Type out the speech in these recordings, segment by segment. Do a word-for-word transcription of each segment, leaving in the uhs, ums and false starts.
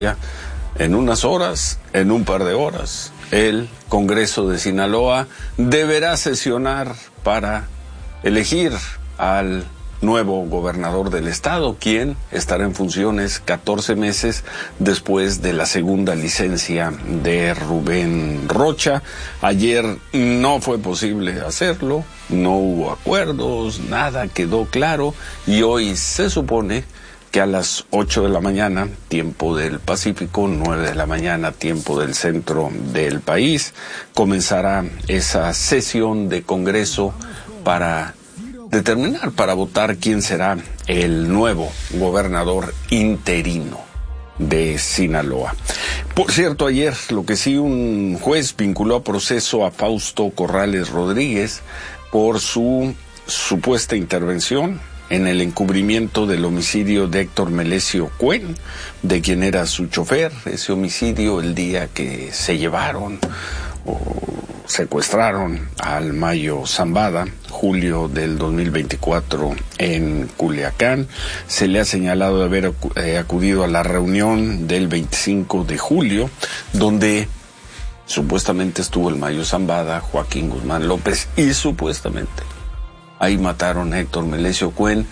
En unas horas, en un par de horas, el Congreso de Sinaloa deberá sesionar para elegir al nuevo gobernador del estado, quien estará en funciones catorce meses después de la segunda licencia de Rubén Rocha. Ayer no fue posible hacerlo, no hubo acuerdos, nada quedó claro, y hoy se supone que a las ocho de la mañana, tiempo del Pacífico, nueve de la mañana, tiempo del centro del país, comenzará esa sesión de Congreso para determinar, para votar quién será el nuevo gobernador interino de Sinaloa. Por cierto, ayer lo que sí, un juez vinculó a proceso a Fausto Corrales Rodríguez por su supuesta intervención en el encubrimiento del homicidio de Héctor Melesio Cuen, de quien era su chofer. Ese homicidio el día que se llevaron o secuestraron al Mayo Zambada, julio del dos mil veinticuatro, en Culiacán. Se le ha señalado de haber eh, acudido a la reunión del veinticinco de julio, donde supuestamente estuvo el Mayo Zambada, Joaquín Guzmán López, y supuestamente ahí mataron a Héctor Melesio Cuen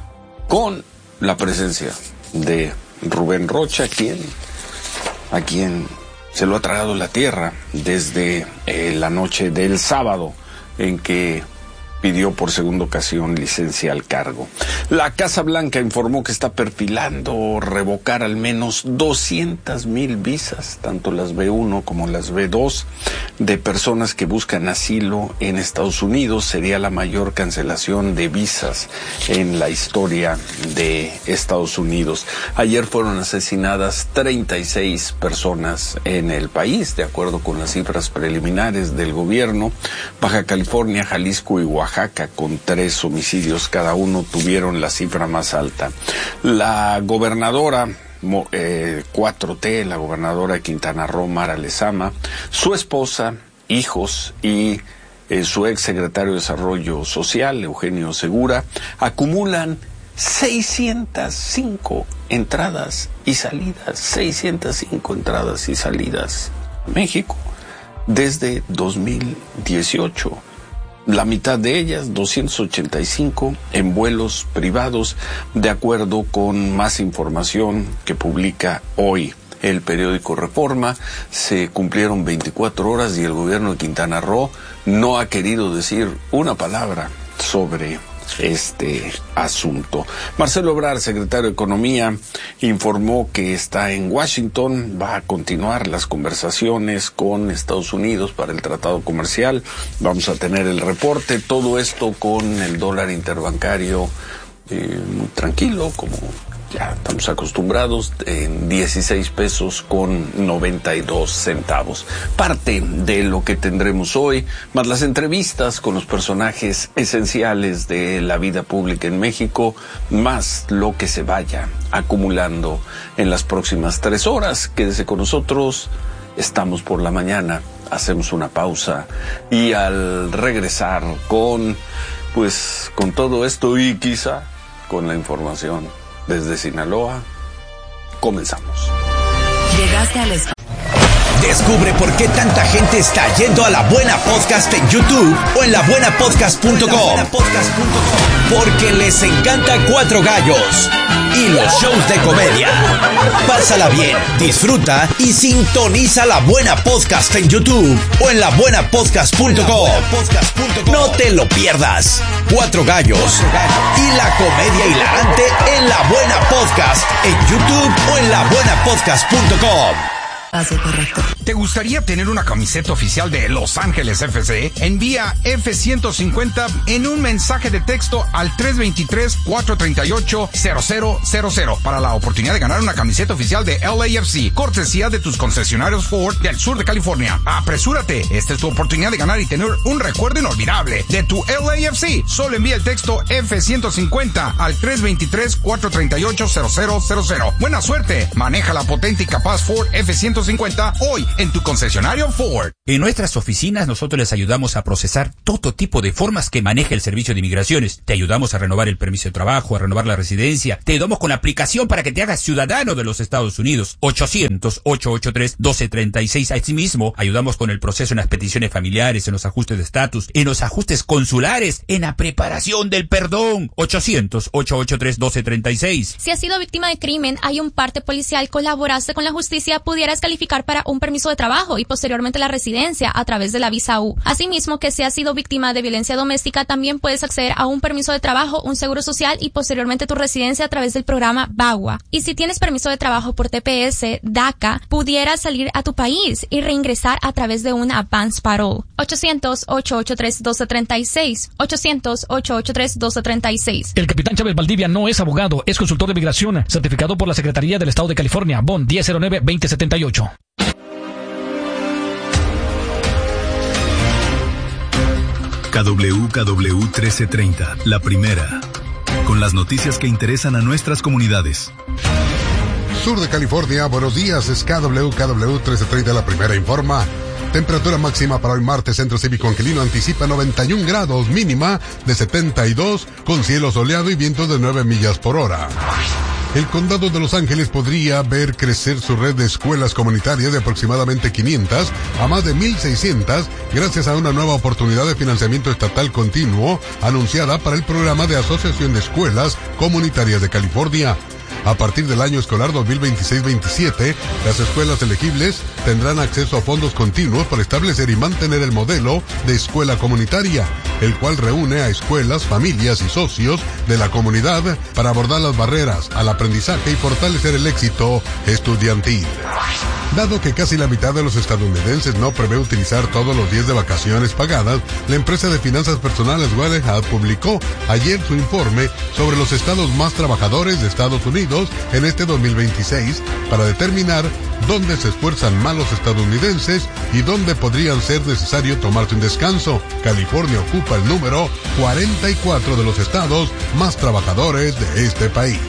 con la presencia de Rubén Rocha, quien, a quien se lo ha tragado la tierra desde eh, la noche del sábado en que pidió por segunda ocasión licencia al cargo. La Casa Blanca informó que está perfilando revocar al menos doscientas mil visas, tanto las B uno como las B dos, de personas que buscan asilo en Estados Unidos. Sería la mayor cancelación de visas en la historia de Estados Unidos. Ayer fueron asesinadas treinta y seis personas en el país, de acuerdo con las cifras preliminares del gobierno. Baja California, Jalisco y Oaxaca, con tres homicidios cada uno, tuvieron la cifra más alta. La gobernadora eh, cuatro T, la gobernadora de Quintana Roo, Mara Lezama, su esposa, hijos y eh, su ex secretario de Desarrollo Social, Eugenio Segura, acumulan seiscientas cinco entradas y salidas, seiscientas cinco entradas y salidas a México desde dos mil dieciocho. La mitad de ellas, doscientas ochenta y cinco, en vuelos privados, de acuerdo con más información que publica hoy el periódico Reforma. Se cumplieron veinticuatro horas y el gobierno de Quintana Roo no ha querido decir una palabra sobre este asunto. Marcelo Ebrard, secretario de Economía, informó que está en Washington, va a continuar las conversaciones con Estados Unidos para el tratado comercial. Vamos a tener el reporte, todo esto con el dólar interbancario eh, muy tranquilo, como ya estamos acostumbrados, en dieciséis pesos con noventa y dos centavos. Parte de lo que tendremos hoy, más las entrevistas con los personajes esenciales de la vida pública en México, más lo que se vaya acumulando en las próximas tres horas. Quédese con nosotros, estamos por la mañana, hacemos una pausa y al regresar con, pues, con todo esto y quizá con la información desde Sinaloa, comenzamos. Llegaste al es- Descubre por qué tanta gente está yendo a La Buena Podcast en YouTube o en la buena podcast punto com. Porque les encanta Cuatro Gallos y los shows de comedia. Pásala bien, disfruta y sintoniza La Buena Podcast en YouTube o en la buena podcast punto com. No te lo pierdas. Cuatro Gallos y la comedia hilarante en La Buena Podcast en YouTube o en la buena podcast punto com. Paso correcto. ¿Te gustaría tener una camiseta oficial de Los Ángeles F C? Envía F ciento cincuenta en un mensaje de texto al tres dos tres, cuatro tres ocho, cero cero cero cero para la oportunidad de ganar una camiseta oficial de L A F C, cortesía de tus concesionarios Ford del sur de California. ¡Apresúrate! Esta es tu oportunidad de ganar y tener un recuerdo inolvidable de tu L A F C. Solo envía el texto F ciento cincuenta al tres dos tres, cuatro tres ocho, cero cero cero cero. ¡Buena suerte! Maneja la potente y capaz Ford F ciento ciento cincuenta hoy en tu concesionario Ford. En nuestras oficinas nosotros les ayudamos a procesar todo tipo de formas que maneja el Servicio de Migraciones. Te ayudamos a renovar el permiso de trabajo, a renovar la residencia. Te ayudamos con la aplicación para que te hagas ciudadano de los Estados Unidos. ochocientos, ochocientos ochenta y tres, doce treinta y seis. Asimismo, ayudamos con el proceso en las peticiones familiares, en los ajustes de estatus, en los ajustes consulares, en la preparación del perdón. ochocientos, ochocientos ochenta y tres, doce treinta y seis. Si has sido víctima de crimen, hay un parte policial, colaboraste con la justicia, pudieras calificar para un permiso de trabajo y posteriormente la residencia a través de la visa U. Asimismo, que si has sido víctima de violencia doméstica, también puedes acceder a un permiso de trabajo, un seguro social y posteriormente tu residencia a través del programa BAGUA. Y si tienes permiso de trabajo por T P S, DACA, pudieras salir a tu país y reingresar a través de una advance parole. ochocientos, ochocientos ochenta y tres, doce treinta y seis. ochocientos, ochocientos ochenta y tres, doce treinta y seis. El capitán Chávez Valdivia no es abogado, es consultor de migración, certificado por la Secretaría del Estado de California, B O N diez cero nueve, veinte setenta y ocho. K W K W trece treinta, la primera, con las noticias que interesan a nuestras comunidades. Sur de California, buenos días, es K W K W trece treinta, la primera informa. Temperatura máxima para hoy martes, Centro Cívico Angelino anticipa noventa y un grados, mínima de setenta y dos, con cielo soleado y vientos de nueve millas por hora. El condado de Los Ángeles podría ver crecer su red de escuelas comunitarias de aproximadamente quinientas a más de mil seiscientas gracias a una nueva oportunidad de financiamiento estatal continuo anunciada para el programa de Asociación de Escuelas Comunitarias de California. A partir del año escolar dos mil veintiséis veintisiete, las escuelas elegibles tendrán acceso a fondos continuos para establecer y mantener el modelo de escuela comunitaria, el cual reúne a escuelas, familias y socios de la comunidad para abordar las barreras al aprendizaje y fortalecer el éxito estudiantil. Dado que casi la mitad de los estadounidenses no prevé utilizar todos los días de vacaciones pagadas, la empresa de finanzas personales Weatherhead publicó ayer su informe sobre los estados más trabajadores de Estados Unidos en este dos mil veintiséis para determinar dónde se esfuerzan más los estadounidenses y dónde podrían ser necesario tomarse un descanso. California ocupa el número cuarenta y cuatro de los estados más trabajadores de este país.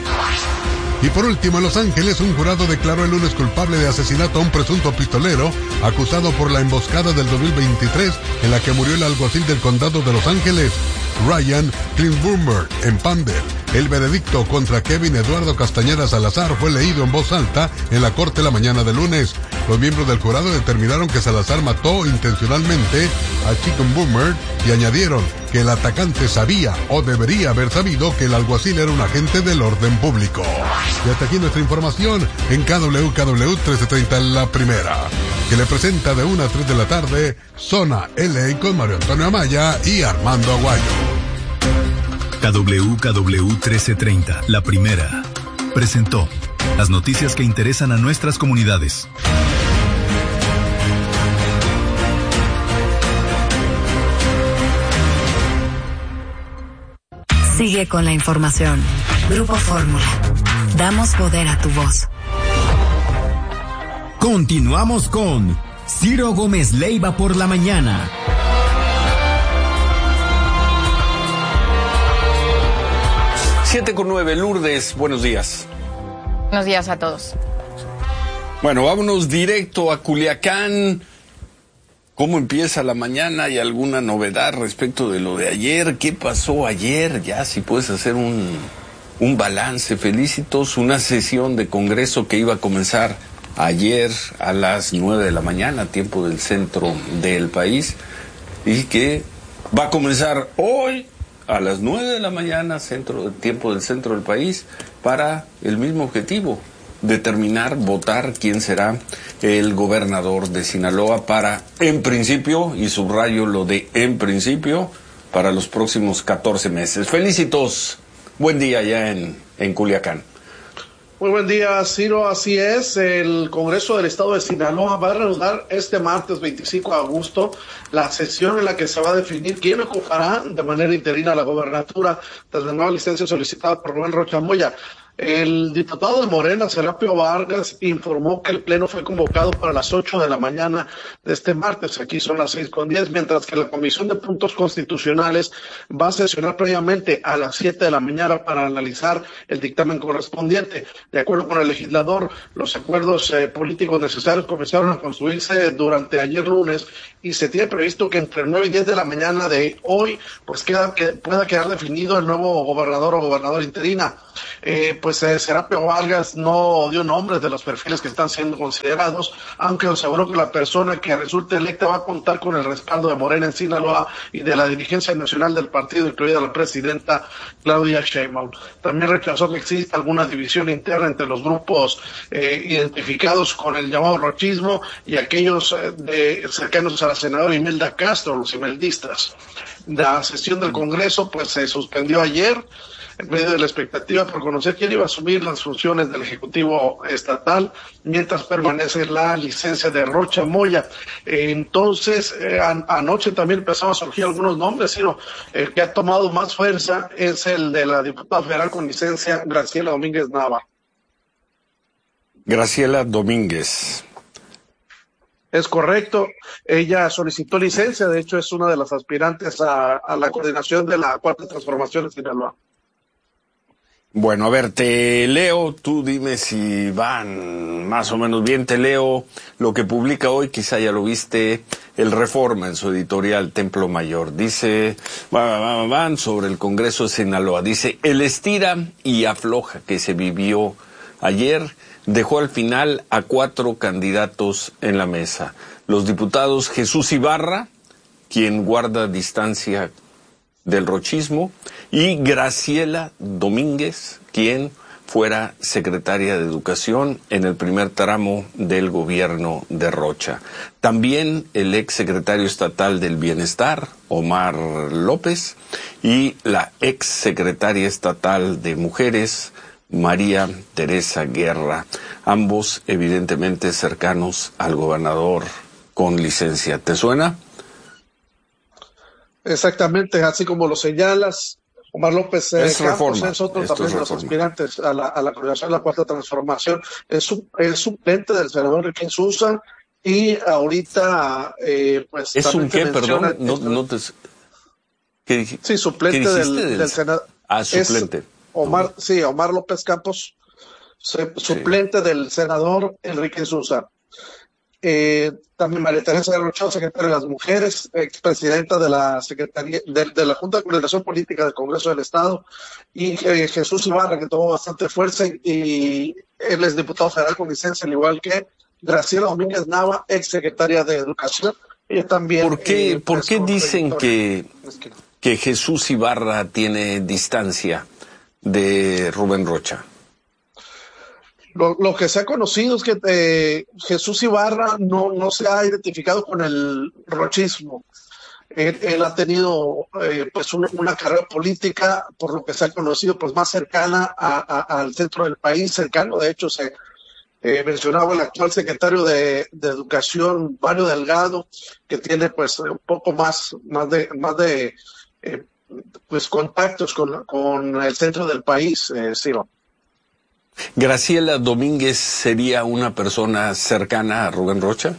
Y por último, en Los Ángeles, un jurado declaró el lunes culpable de asesinato a un presunto pistolero acusado por la emboscada del dos mil veintitrés en la que murió el alguacil del condado de Los Ángeles, Ryan Klingburmer, en Pandel. El veredicto contra Kevin Eduardo Castañeda Salazar fue leído en voz alta en la corte la mañana de lunes. Los miembros del jurado determinaron que Salazar mató intencionalmente a Klingburmer y añadieron que el atacante sabía o debería haber sabido que el alguacil era un agente del orden público. Y hasta aquí nuestra información en K W K W trece treinta, la primera, que le presenta de una a tres de la tarde Zona L A con Mario Antonio Amaya y Armando Aguayo. K W K W trece treinta, la primera, presentó las noticias que interesan a nuestras comunidades. Sigue con la información. Grupo Fórmula. Damos poder a tu voz. Continuamos con Ciro Gómez Leiva por la mañana. siete con nueve, Lourdes, buenos días. Buenos días a todos. Bueno, vámonos directo a Culiacán. ¿Cómo empieza la mañana? ¿Hay alguna novedad respecto de lo de ayer? ¿Qué pasó ayer? Ya, si puedes hacer un, un balance. Felicitos, una sesión de Congreso que iba a comenzar ayer a las nueve de la mañana, tiempo del centro del país, y que va a comenzar hoy a las nueve de la mañana, centro, tiempo del centro del país, para el mismo objetivo: determinar, votar quién será el gobernador de Sinaloa para, en principio, y subrayo lo de en principio, para los próximos catorce meses. Felicitos, buen día ya en, en Culiacán. Muy buen día, Ciro. Así es, el Congreso del Estado de Sinaloa va a reanudar este martes veinticinco de agosto la sesión en la que se va a definir quién ocupará de manera interina la gobernatura tras la nueva licencia solicitada por Rubén Rocha Moya. El diputado de Morena, Serapio Vargas, informó que el pleno fue convocado para las ocho de la mañana de este martes, aquí son las seis con diez, mientras que la Comisión de Puntos Constitucionales va a sesionar previamente a las siete de la mañana para analizar el dictamen correspondiente. De acuerdo con el legislador, los acuerdos eh, políticos necesarios comenzaron a construirse durante ayer lunes y se tiene previsto que entre nueve y diez de la mañana de hoy pues queda, que pueda quedar definido el nuevo gobernador o gobernadora interina. Eh, pues eh, Serapio Vargas no dio nombres de los perfiles que están siendo considerados, aunque aseguró que la persona que resulte electa va a contar con el respaldo de Morena en Sinaloa y de la dirigencia nacional del partido, incluida la presidenta Claudia Sheinbaum. También rechazó que exista alguna división interna entre los grupos eh, identificados con el llamado rochismo y aquellos eh, de, cercanos a la senadora Imelda Castro, los imeldistas. La sesión del Congreso pues se suspendió ayer en medio de la expectativa por conocer quién iba a asumir las funciones del Ejecutivo Estatal, mientras permanece la licencia de Rocha Moya. Eh, entonces, eh, an anoche también empezaron a surgir algunos nombres, sino el que ha tomado más fuerza es el de la diputada federal con licencia, Graciela Domínguez Nava. Graciela Domínguez. Es correcto, ella solicitó licencia, de hecho es una de las aspirantes a, a la coordinación de la Cuarta Transformación de Sinaloa. Bueno, a ver, te leo, tú dime si van más o menos bien, te leo lo que publica hoy, quizá ya lo viste, el Reforma en su editorial Templo Mayor. Dice, van, van, van, sobre el Congreso de Sinaloa, dice, el estira y afloja que se vivió ayer dejó al final a cuatro candidatos en la mesa. Los diputados Jesús Ibarra, quien guarda distancia del rochismo, y Graciela Domínguez, quien fuera secretaria de Educación en el primer tramo del gobierno de Rocha. También el ex secretario estatal del Bienestar, Omar López, y la ex secretaria estatal de Mujeres, María Teresa Guerra, ambos evidentemente cercanos al gobernador con licencia. ¿Te suena? Exactamente, así como lo señalas, Omar López eh, es Campos reforma. es otro Esto también es de los reforma. aspirantes a la, a la coordinación de la Cuarta Transformación. Es, su, es suplente del senador Enrique Sousa y ahorita eh, pues ¿Es un qué, menciona, perdón? No, no te... ¿Qué dije? Sí, suplente ¿Qué del, del, del senador. Ah, suplente. Es Omar, sí, Omar López Campos, se, suplente sí. del senador Enrique Sousa. Eh, también María Teresa Guerra, secretaria de las Mujeres, expresidenta de la Secretaría de, de la Junta de Coordinación Política del Congreso del Estado, y eh, Jesús Ibarra, que tomó bastante fuerza, y, y él es diputado federal con licencia, al igual que Graciela Domínguez Nava, ex secretaria de Educación. Ella también. ¿Por qué, eh, ¿por qué dicen que, es que, que Jesús Ibarra tiene distancia de Rubén Rocha? Lo, lo que se ha conocido es que eh, Jesús Ibarra no, no se ha identificado con el rochismo. Él, él ha tenido eh, pues una, una carrera política, por lo que se ha conocido, pues más cercana a, a, al centro del país, cercano. De hecho, se eh, mencionaba el actual secretario de, de Educación, Mario Delgado, que tiene pues un poco más, más de, más de eh, pues contactos con, con el centro del país, eh, Ciro. ¿Graciela Domínguez sería una persona cercana a Rubén Rocha?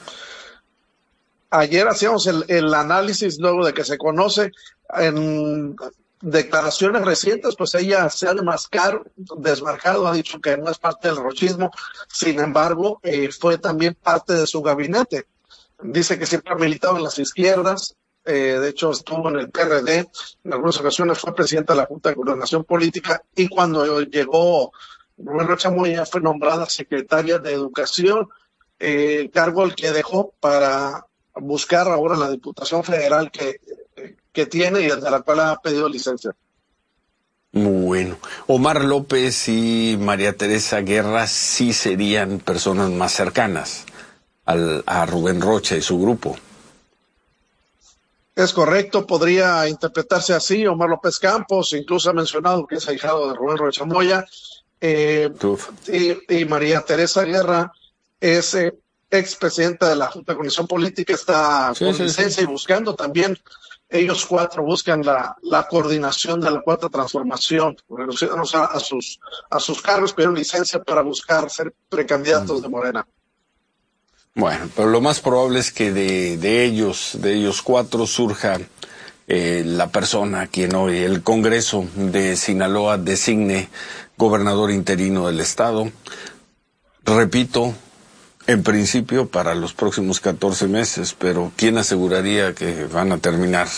Ayer hacíamos el, el análisis luego de que se conoce en declaraciones recientes, pues ella se ha desmarcado, desmarcado, ha dicho que no es parte del rochismo, sin embargo, eh, fue también parte de su gabinete. Dice que siempre ha militado en las izquierdas, eh, de hecho estuvo en el P R D, en algunas ocasiones fue presidenta de la Junta de Coordinación Política, y cuando llegó Rubén Rocha Moya fue nombrada secretaria de Educación, eh, cargo el que dejó para buscar ahora la Diputación Federal que, que tiene y desde la cual ha pedido licencia. Muy bueno. Omar López y María Teresa Guerra sí serían personas más cercanas al, a Rubén Rocha y su grupo. Es correcto, podría interpretarse así. Omar López Campos incluso ha mencionado que es ahijado de Rubén Rocha Moya. Eh, y, y María Teresa Guerra es eh, expresidenta de la Junta de Coordinación Política, está sí, con sí, licencia sí. y buscando también ellos cuatro buscan la, la coordinación de la cuarta transformación, renunciaron a, a sus a sus cargos, pidieron licencia para buscar ser precandidatos de Morena. Bueno, pero lo más probable es que de, de ellos, de ellos cuatro, surja eh, la persona a quien hoy el Congreso de Sinaloa designe gobernador interino del estado. Repito, en principio para los próximos catorce meses, pero ¿quién aseguraría que van a terminar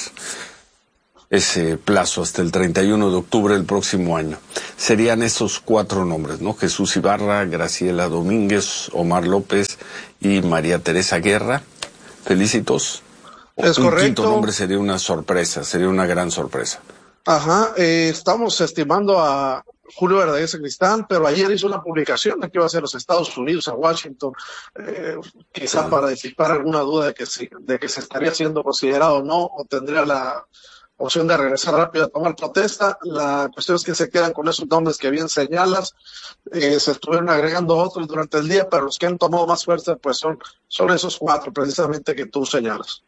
ese plazo hasta el treinta y uno de octubre del próximo año? Serían esos cuatro nombres, ¿no? Jesús Ibarra, Graciela Domínguez, Omar López y María Teresa Guerra. Felicitos. Es un correcto. quinto nombre sería una sorpresa, sería una gran sorpresa. Ajá, eh, estamos estimando a Julio Verdaguer Sacristán, pero ayer hizo una publicación de que iba a ser los Estados Unidos, a Washington, eh, quizá para disipar alguna duda de que, sí, de que se estaría siendo considerado o no, o tendría la opción de regresar rápido a tomar protesta. La cuestión es que se quedan con esos nombres que bien señalas. Eh, se estuvieron agregando otros durante el día, pero los que han tomado más fuerza pues son, son esos cuatro precisamente que tú señalas.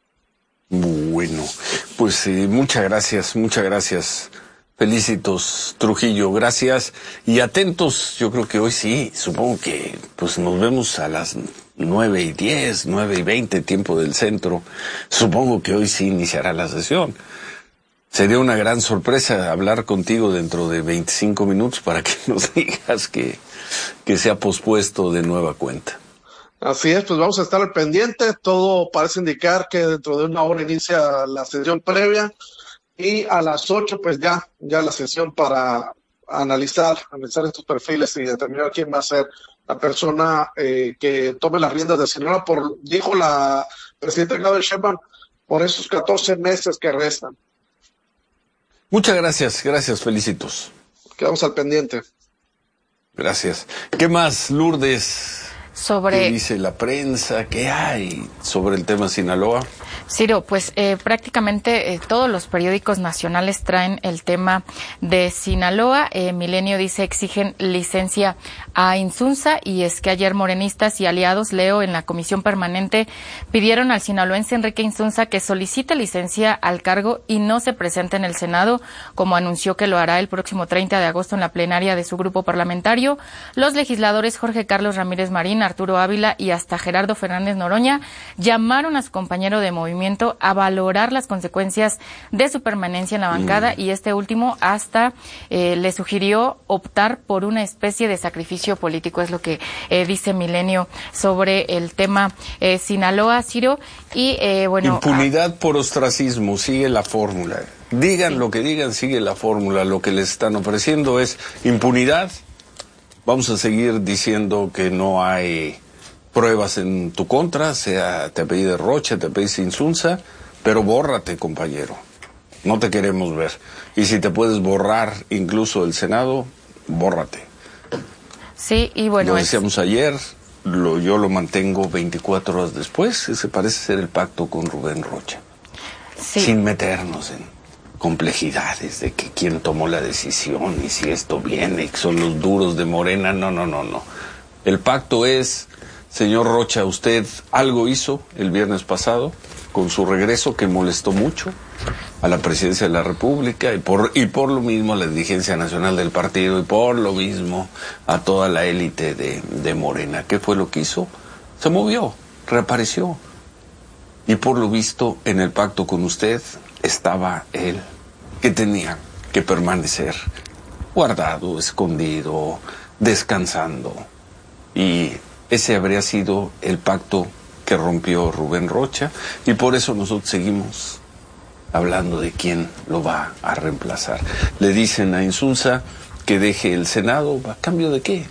Bueno, pues eh, muchas gracias, muchas gracias. Felicitos, Trujillo, gracias. Y atentos, yo creo que hoy sí, supongo que pues nos vemos a las nueve y diez, nueve y veinte, tiempo del centro. Supongo que hoy sí iniciará la sesión. Sería una gran sorpresa hablar contigo dentro de veinticinco minutos para que nos digas que, que se ha pospuesto de nueva cuenta. Así es, pues vamos a estar al pendiente. Todo parece indicar que dentro de una hora inicia la sesión previa y a las ocho pues ya, ya la sesión para analizar, analizar estos perfiles y determinar quién va a ser la persona eh, que tome las riendas de Sinaloa, por, dijo la presidenta Claudia Sheinbaum, por esos catorce meses que restan. Muchas gracias, gracias, felicitos. Quedamos al pendiente. Gracias. ¿Qué más, Lourdes? Sobre... ¿Qué dice la prensa? ¿Qué hay sobre el tema Sinaloa? Ciro, pues eh, prácticamente eh, todos los periódicos nacionales traen el tema de Sinaloa. Eh, Milenio dice exigen licencia a Insunza, y es que ayer morenistas y aliados, leo, en la comisión permanente pidieron al sinaloense Enrique Insunza que solicite licencia al cargo y no se presente en el Senado, como anunció que lo hará el próximo treinta de agosto en la plenaria de su grupo parlamentario. Los legisladores Jorge Carlos Ramírez Marín, Arturo Ávila y hasta Gerardo Fernández Noroña llamaron a su compañero de movimiento a valorar las consecuencias de su permanencia en la bancada, mm. y este último hasta eh, le sugirió optar por una especie de sacrificio político. Es lo que eh, dice Milenio sobre el tema eh, Sinaloa, Ciro. Y eh, bueno, impunidad a... por ostracismo, sigue la fórmula. Digan sí. lo que digan, sigue la fórmula. Lo que les están ofreciendo es impunidad. Vamos a seguir diciendo que no hay pruebas en tu contra, sea te apellides Rocha, te apellides Insunza, pero bórrate, compañero. No te queremos ver. Y si te puedes borrar incluso del Senado, bórrate. Sí, y bueno... Lo decíamos es... ayer, lo, yo lo mantengo veinticuatro horas después. Ese parece ser el pacto con Rubén Rocha. Sí. Sin meternos en complejidades de que quién tomó la decisión y si esto viene, que son los duros de Morena. No, no, no, no. El pacto es... Señor Rocha, usted algo hizo el viernes pasado con su regreso que molestó mucho a la presidencia de la República y por, y por lo mismo a la dirigencia nacional del partido y por lo mismo a toda la élite de, de Morena. ¿Qué fue lo que hizo? Se movió, reapareció. Y por lo visto en el pacto con usted estaba él, que tenía que permanecer guardado, escondido, descansando. Y ese habría sido el pacto que rompió Rubén Rocha, y por eso nosotros seguimos hablando de quién lo va a reemplazar. Le dicen a Insunza que deje el Senado, ¿a cambio de qué?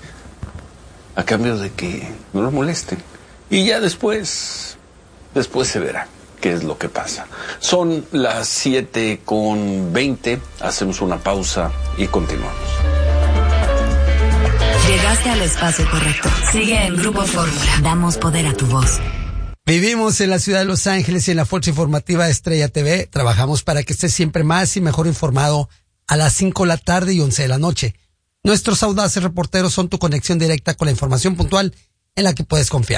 A cambio de que no lo molesten. Y ya después, después se verá qué es lo que pasa. Son las siete con veinte, hacemos una pausa y continuamos. Llegaste al espacio correcto. Sigue en Grupo Fórmula. Damos poder a tu voz. Vivimos en la ciudad de Los Ángeles y en la Fuerza Informativa de Estrella T V. Trabajamos para que estés siempre más y mejor informado a las cinco de la tarde y once de la noche. Nuestros audaces reporteros son tu conexión directa con la información puntual en la que puedes confiar.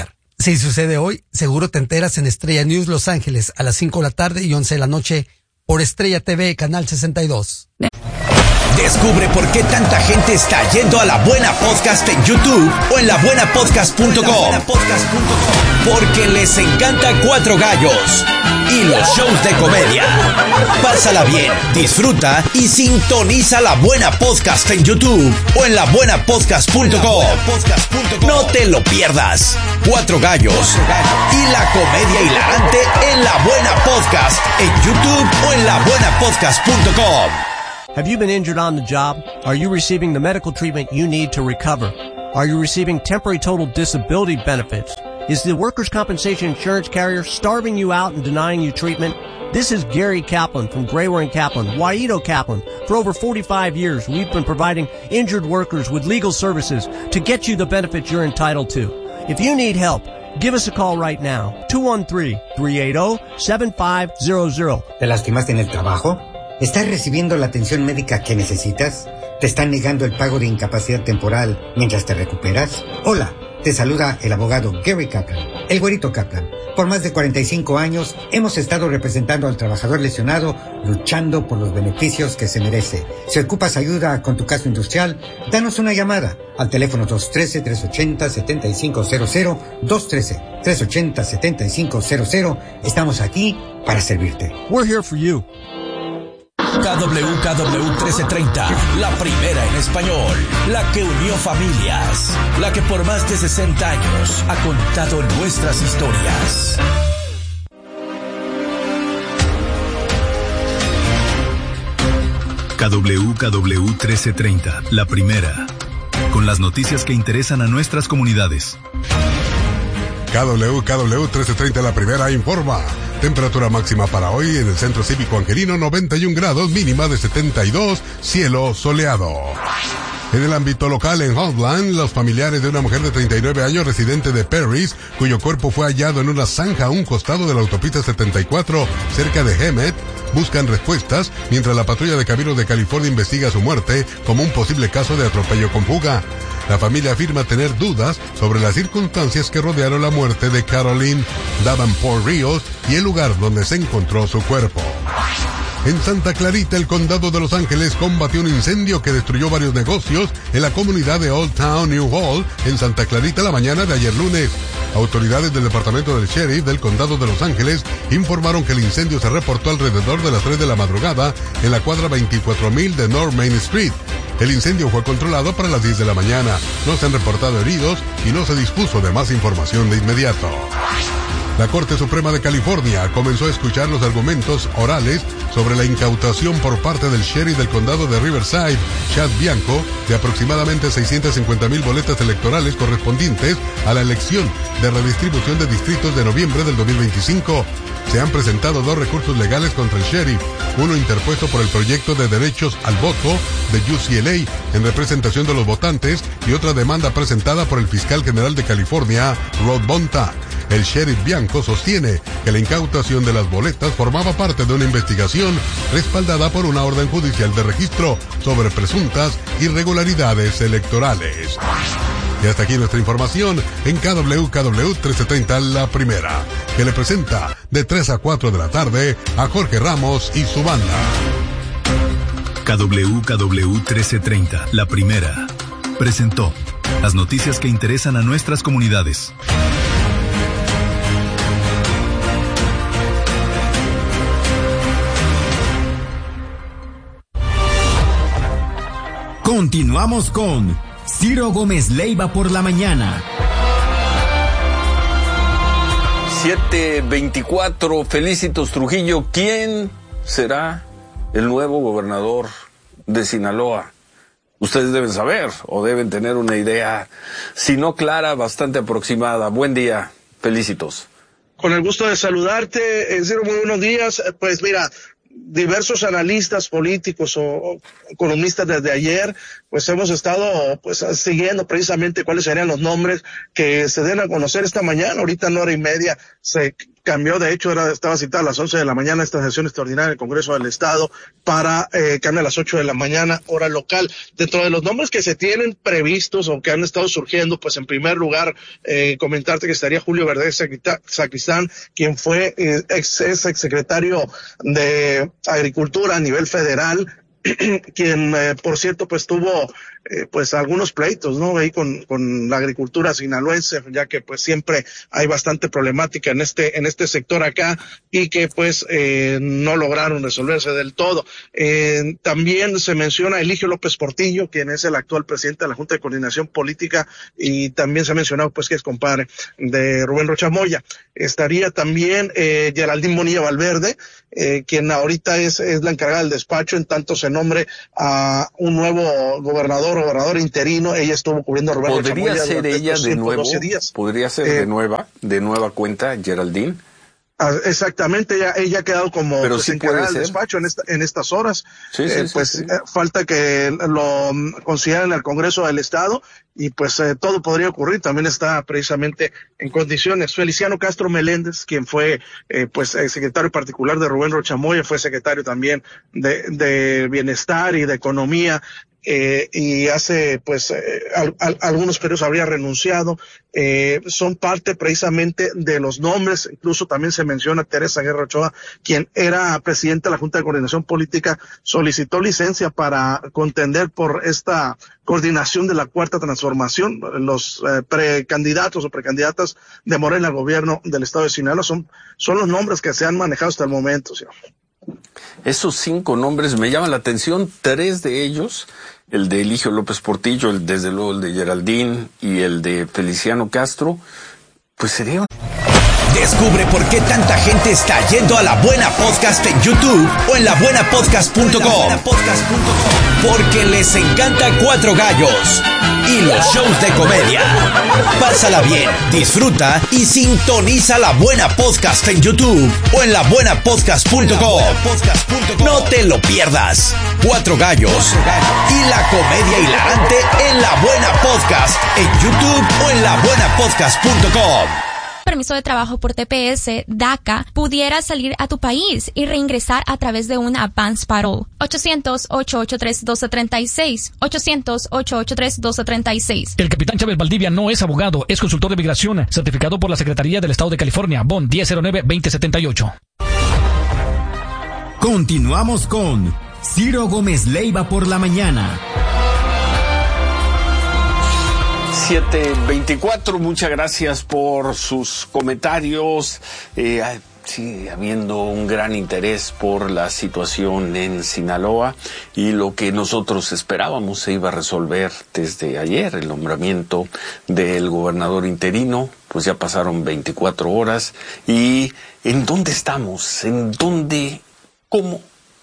Si sucede hoy, seguro te enteras en Estrella News Los Ángeles a las cinco de la tarde y once de la noche por Estrella T V, Canal sesenta y dos. Descubre por qué tanta gente está yendo a La Buena Podcast en YouTube o en la buena podcast punto com. Porque les encanta Cuatro Gallos y los shows de comedia. Pásala bien, disfruta y sintoniza La Buena Podcast en YouTube o en la buena podcast punto com. No te lo pierdas. Cuatro Gallos y la comedia hilarante en La Buena Podcast en YouTube o en la buena podcast punto com. Have you been injured on the job? Are you receiving the medical treatment you need to recover? Are you receiving temporary total disability benefits? Is the workers' compensation insurance carrier starving you out and denying you treatment? This is Gary Kaplan from Grayware and Kaplan, Waito Kaplan. For over forty-five years, we've been providing injured workers with legal services to get you the benefits you're entitled to. If you need help, give us a call right now. two one three, three eight zero, seven five zero zero. ¿Te lastimaste en el trabajo? ¿Estás recibiendo la atención médica que necesitas? ¿Te están negando el pago de incapacidad temporal mientras te recuperas? Hola, te saluda el abogado Gary Kaplan, el güerito Kaplan. Por más de cuarenta y cinco años hemos estado representando al trabajador lesionado, luchando por los beneficios que se merece. Si ocupas ayuda con tu caso industrial, danos una llamada al teléfono dos uno tres, tres ocho cero, siete cinco cero cero, dos uno tres, tres ocho cero, siete cinco cero cero. Estamos aquí para servirte. We're here for you. K W K W trece treinta, la primera en español, la que unió familias, la que por más de sesenta años ha contado nuestras historias. K W K W trece treinta, la primera, con las noticias que interesan a nuestras comunidades. K W K W trece treinta, la primera, informa. Temperatura máxima para hoy en el Centro Cívico Angelino, noventa y un grados, mínima de setenta y dos, cielo soleado. En el ámbito local, en Hotland, los familiares de una mujer de treinta y nueve años, residente de Perris, cuyo cuerpo fue hallado en una zanja a un costado de la autopista setenta y cuatro, cerca de Hemet, buscan respuestas, mientras la patrulla de Caminos de California investiga su muerte como un posible caso de atropello con fuga. La familia afirma tener dudas sobre las circunstancias que rodearon la muerte de Caroline Davenport Ríos y el lugar donde se encontró su cuerpo. En Santa Clarita, el condado de Los Ángeles combatió un incendio que destruyó varios negocios en la comunidad de Old Town New Hall, en Santa Clarita, la mañana de ayer lunes. Autoridades del departamento del sheriff del condado de Los Ángeles informaron que el incendio se reportó alrededor de las tres de la madrugada en la cuadra veinticuatro mil de North Main Street. El incendio fue controlado para las diez de la mañana. No se han reportado heridos y no se dispuso de más información de inmediato. La Corte Suprema de California comenzó a escuchar los argumentos orales sobre la incautación por parte del sheriff del condado de Riverside, Chad Bianco, de aproximadamente seiscientas cincuenta mil boletas electorales correspondientes a la elección de redistribución de distritos de noviembre del dos mil veinticinco. Se han presentado dos recursos legales contra el sheriff, uno interpuesto por el Proyecto de Derechos al Voto de U C L A en representación de los votantes y otra demanda presentada por el fiscal general de California, Rod Bonta. El sheriff Bianco sostiene que la incautación de las boletas formaba parte de una investigación respaldada por una orden judicial de registro sobre presuntas irregularidades electorales. Y hasta aquí nuestra información en K W K W trece treinta, la primera, que le presenta de tres a cuatro de la tarde a Jorge Ramos y su banda. K W K W trece treinta, la primera, presentó las noticias que interesan a nuestras comunidades. Continuamos con Ciro Gómez Leiva por la mañana. siete veinticuatro, Felicitos Trujillo. ¿Quién será el nuevo gobernador de Sinaloa? Ustedes deben saber o deben tener una idea, si no clara, bastante aproximada. Buen día, Felicitos. Con el gusto de saludarte, eh, Ciro, muy buenos días. Pues mira, diversos analistas políticos o economistas desde ayer, pues hemos estado pues siguiendo precisamente cuáles serían los nombres que se den a conocer esta mañana. Ahorita en hora y media se cambió, de hecho era estaba citada a las once de la mañana esta sesión extraordinaria del Congreso del Estado para eh, cambia a las ocho de la mañana, hora local. Dentro de los nombres que se tienen previstos o que han estado surgiendo, pues en primer lugar, eh, comentarte que estaría Julio Verdes Sacristán, quien fue eh, ex, ex secretario de Agricultura a nivel federal, quien eh, por cierto pues tuvo eh, pues algunos pleitos, ¿no? Ahí con con la agricultura sinaloense, ya que pues siempre hay bastante problemática en este en este sector acá y que pues eh, no lograron resolverse del todo. Eh, también se menciona Eligio López Portillo, quien es el actual presidente de la Junta de Coordinación Política, y también se ha mencionado pues que es compadre de Rubén Rocha Moya. Estaría también eh, Geraldine Bonilla Valverde, eh, quien ahorita es es la encargada del despacho, en tanto se nombre a un nuevo gobernador, gobernador interino. Ella estuvo cubriendo a Rubén Rocha Moya. ¿Podría ser ella de nuevo? Días. ¿Podría ser eh, de nueva, de nueva cuenta, Geraldine? Exactamente, ella, ella ha quedado como Pero pues, sí encargada puede del ser. despacho en esta, en estas horas. Sí, eh, sí, pues sí, sí. eh, falta que lo consideren el Congreso del Estado y pues eh, todo podría ocurrir. También está precisamente en condiciones. Feliciano Castro Meléndez, quien fue eh, pues el secretario particular de Rubén Rocha Moya, fue secretario también de, de Bienestar y de Economía. Eh, y hace pues eh, al, al, algunos periodos habría renunciado, eh, son parte precisamente de los nombres. Incluso también se menciona Teresa Guerra Ochoa, quien era presidenta de la Junta de Coordinación Política, solicitó licencia para contender por esta coordinación de la Cuarta Transformación. Los eh, precandidatos o precandidatas de Morena al gobierno del estado de Sinaloa son, son los nombres que se han manejado hasta el momento, ¿sí? Esos cinco nombres me llaman la atención, tres de ellos, el de Eligio López Portillo, el, desde luego el de Geraldine y el de Feliciano Castro, pues sería... Descubre por qué tanta gente está yendo a La Buena Podcast en YouTube o en la buena podcast punto com. Porque les encanta Cuatro Gallos y los shows de comedia. Pásala bien, disfruta y sintoniza La Buena Podcast en YouTube o en la buena podcast punto com. No te lo pierdas. Cuatro Gallos y la comedia hilarante en La Buena Podcast en YouTube o en la buena podcast punto com. Permiso de trabajo por T P S, DACA, pudiera salir a tu país y reingresar a través de una advance parole. ochocientos, ocho ocho tres, uno dos tres seis. ochocientos, ocho ocho tres, uno dos tres seis. El capitán Chávez Valdivia no es abogado, es consultor de migración, certificado por la Secretaría del Estado de California, B O N diez cero nueve veinte setenta y ocho. Continuamos con Ciro Gómez Leiva por la mañana. siete veinticuatro, muchas gracias por sus comentarios. Eh, sigue habiendo un gran interés por la situación en Sinaloa y lo que nosotros esperábamos se iba a resolver desde ayer, el nombramiento del gobernador interino. Pues ya pasaron veinticuatro horas. ¿Y en dónde estamos? ¿En dónde? ¿Cómo?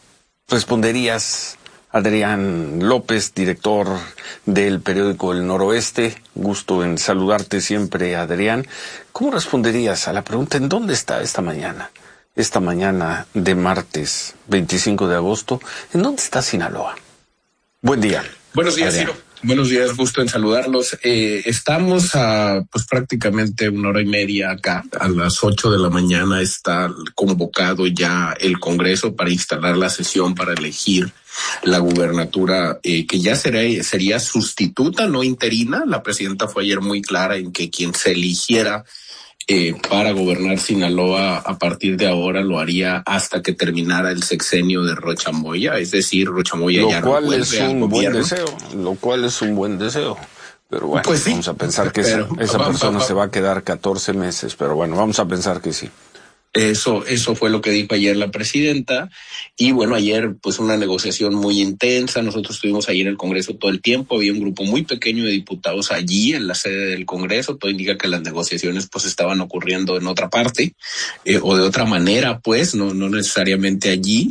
Responderías, Adrián López, director del periódico El Noroeste. Gusto en saludarte siempre, Adrián. ¿Cómo responderías a la pregunta en dónde está esta mañana? Esta mañana de martes veinticinco de agosto, ¿en dónde está Sinaloa? Buen día. Buenos días, Ciro. Buenos días, gusto en saludarlos. Eh, estamos a pues prácticamente una hora y media acá. A las ocho de la mañana está convocado ya el Congreso para instalar la sesión para elegir la gubernatura, eh, que ya sería, sería sustituta, no interina. La presidenta fue ayer muy clara en que quien se eligiera Eh, para gobernar Sinaloa a partir de ahora lo haría hasta que terminara el sexenio de Rocha Moya, es decir, Rocha Moya lo ya no cual vuelve es al un gobierno. buen deseo, lo cual es un buen deseo, pero bueno, pues sí, vamos a pensar que pero, esa, esa va, persona va, va. se va a quedar catorce meses, pero bueno, vamos a pensar que sí. Eso, eso fue lo que dijo ayer la presidenta. Y bueno, ayer pues una negociación muy intensa. Nosotros estuvimos ayer en el Congreso todo el tiempo. Había un grupo muy pequeño de diputados allí en la sede del Congreso. Todo indica que las negociaciones pues estaban ocurriendo en otra parte eh, o de otra manera, pues no, no necesariamente allí.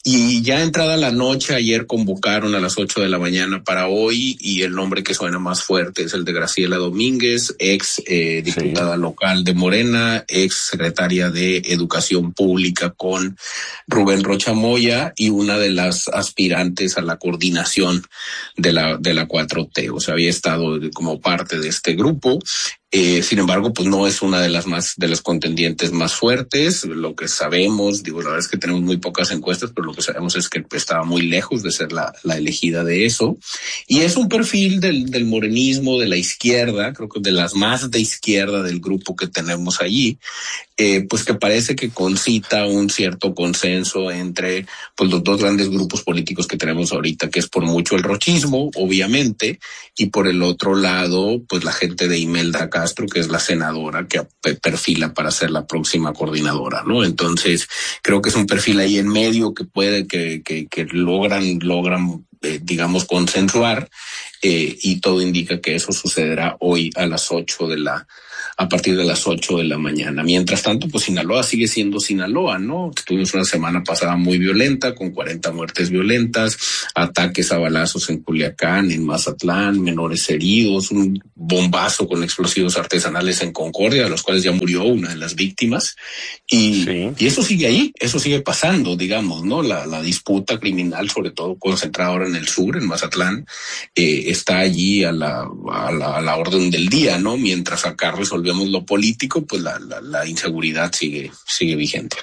Y ya entrada la noche, ayer convocaron a las ocho de la mañana para hoy, y el nombre que suena más fuerte es el de Graciela Domínguez, ex eh, diputada sí. local de Morena, ex secretaria de Educación Pública con Rubén Rocha Moya y una de las aspirantes a la coordinación de la de la cuatro T. O sea, había estado como parte de este grupo. Eh, sin embargo, pues no es una de las más, de las contendientes más fuertes. Lo que sabemos, digo, la verdad es que tenemos muy pocas encuestas, pero lo que sabemos es que estaba muy lejos de ser la, la elegida de eso. Y es un perfil del, del morenismo, de la izquierda, creo que de las más de izquierda del grupo que tenemos allí, eh, pues que parece que concita un cierto consenso entre, pues, los dos grandes grupos políticos que tenemos ahorita, que es por mucho el rochismo, obviamente, y por el otro lado, pues la gente de Imelda Castro, que es la senadora que perfila para ser la próxima coordinadora, ¿no? Entonces, creo que es un perfil ahí en medio que puede, que, que, que logran, logran, eh, digamos, consensuar, eh, y todo indica que eso sucederá hoy a las ocho de la a partir de las ocho de la mañana. Mientras tanto, pues Sinaloa sigue siendo Sinaloa, ¿no? Tuvimos una semana pasada muy violenta, con cuarenta muertes violentas, ataques a balazos en Culiacán, en Mazatlán, menores heridos, un bombazo con explosivos artesanales en Concordia, a los cuales ya murió una de las víctimas. Y, sí. y eso sigue ahí, eso sigue pasando, digamos, ¿no? La, la disputa criminal, sobre todo concentrada ahora en el sur, en Mazatlán, eh, está allí a la, a la, a la orden del día, ¿no? Mientras acá resolvemos lo político, pues la, la, la inseguridad sigue, sigue vigente.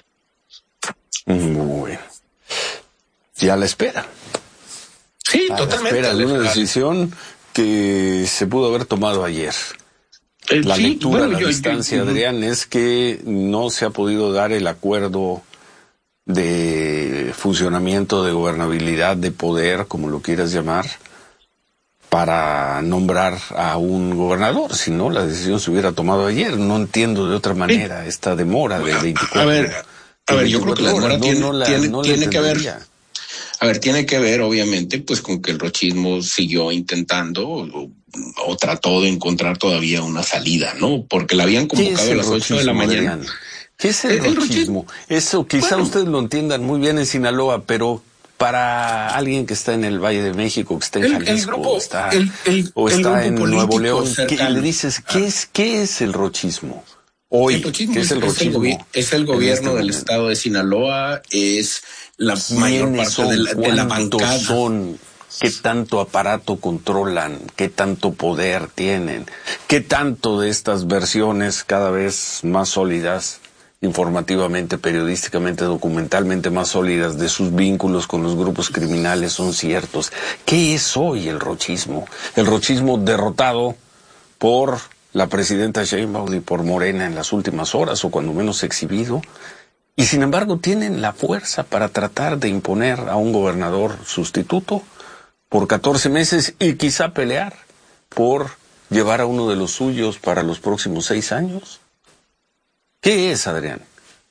Muy bien. Y a la espera. Sí, a totalmente. La espera de una decisión que se pudo haber tomado ayer. Eh, la sí, lectura bueno, a la yo, distancia, yo, yo, Adrián, es que no se ha podido dar el acuerdo de funcionamiento, de gobernabilidad, de poder, como lo quieras llamar, para nombrar a un gobernador. Si no, la decisión se hubiera tomado ayer. No entiendo de otra manera sí. esta demora de veinticuatro. A ver, a ver, yo creo que la demora tiene, no, no la, tiene, no tiene que ver. A ver, tiene que ver, obviamente, pues con que el rochismo siguió intentando o, o trató de encontrar todavía una salida, ¿no? Porque la habían convocado a las ocho de la mañana. Adrián? ¿Qué es el, el rochismo? rochismo? Eso quizá bueno. ustedes lo entiendan muy bien en Sinaloa, pero para alguien que está en el Valle de México, que está en el, Jalisco, el grupo, o está, el, el, o está en Nuevo León, ¿qué le dices? ¿Qué es, qué es el rochismo? Hoy, el rochismo ¿qué es el rochismo? Es el, es el gobierno este del momento. Estado de Sinaloa, es la mayor parte son, de la, de la bancada. Son? ¿Qué tanto aparato controlan? ¿Qué tanto poder tienen? ¿Qué tanto de estas versiones cada vez más sólidas, informativamente, periodísticamente, documentalmente más sólidas, de sus vínculos con los grupos criminales son ciertos? ¿Qué es hoy el rochismo? El rochismo derrotado por la presidenta Sheinbaum y por Morena en las últimas horas, o cuando menos exhibido, y sin embargo tienen la fuerza para tratar de imponer a un gobernador sustituto por catorce meses y quizá pelear por llevar a uno de los suyos para los próximos seis años. ¿Qué es, Adrián?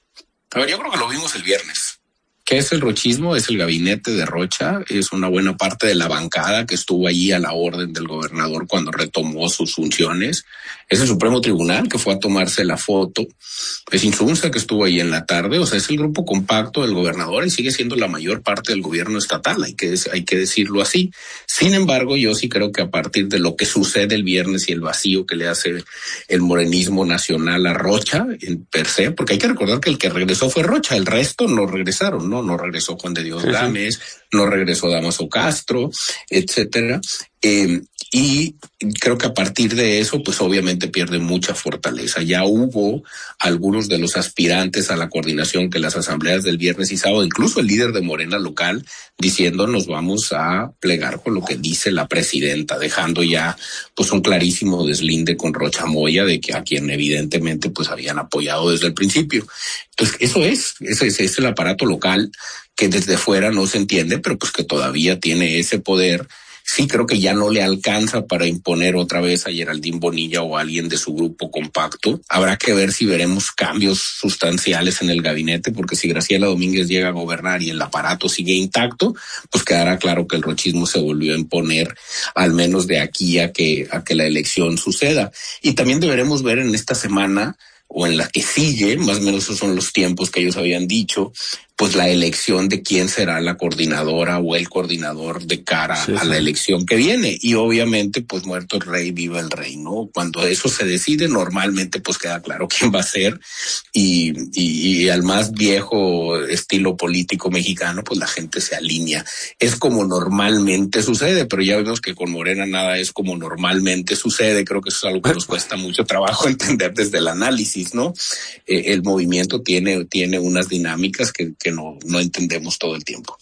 A ver, yo creo que lo vimos el viernes. ¿Qué es el rochismo? Es el gabinete de Rocha, es una buena parte de la bancada que estuvo allí a la orden del gobernador cuando retomó sus funciones. Es el Supremo Tribunal que fue a tomarse la foto. Es Insunza que estuvo ahí en la tarde. O sea, es el grupo compacto del gobernador y sigue siendo la mayor parte del gobierno estatal, hay que, hay que decirlo así. Sin embargo, yo sí creo que a partir de lo que sucede el viernes y el vacío que le hace el morenismo nacional a Rocha, en per se, porque hay que recordar que el que regresó fue Rocha, el resto no regresaron, ¿no? No regresó Juan de Dios sí, Gámez, sí. no regresó Damaso Castro, etcétera. Eh, y creo que a partir de eso, pues obviamente pierde mucha fortaleza. Ya hubo algunos de los aspirantes a la coordinación que las asambleas del viernes y sábado, incluso el líder de Morena local, diciendo nos vamos a plegar con lo que dice la presidenta, dejando ya pues un clarísimo deslinde con Rocha Moya, de que a quien evidentemente pues habían apoyado desde el principio. Entonces eso es, ese es, es el aparato local que desde fuera no se entiende, pero pues que todavía tiene ese poder. Sí, creo que ya no le alcanza para imponer otra vez a Geraldine Bonilla o a alguien de su grupo compacto. Habrá que ver si veremos cambios sustanciales en el gabinete, porque si Graciela Domínguez llega a gobernar y el aparato sigue intacto, pues quedará claro que el rochismo se volvió a imponer, al menos de aquí a que, a que la elección suceda. Y también deberemos ver en esta semana, o en la que sigue, más o menos esos son los tiempos que ellos habían dicho, pues la elección de quién será la coordinadora o el coordinador de cara sí, a sí. la elección que viene. Y obviamente, pues muerto el rey, viva el rey, ¿no? Cuando eso se decide, normalmente pues queda claro quién va a ser. y, y, y al más viejo estilo político mexicano, pues la gente se alinea. Es como normalmente sucede, pero ya vemos que con Morena nada es como normalmente sucede. Creo que eso es algo que nos cuesta mucho trabajo entender desde el análisis, ¿no? Eh, el movimiento tiene, tiene unas dinámicas que, que no, no entendemos todo el tiempo.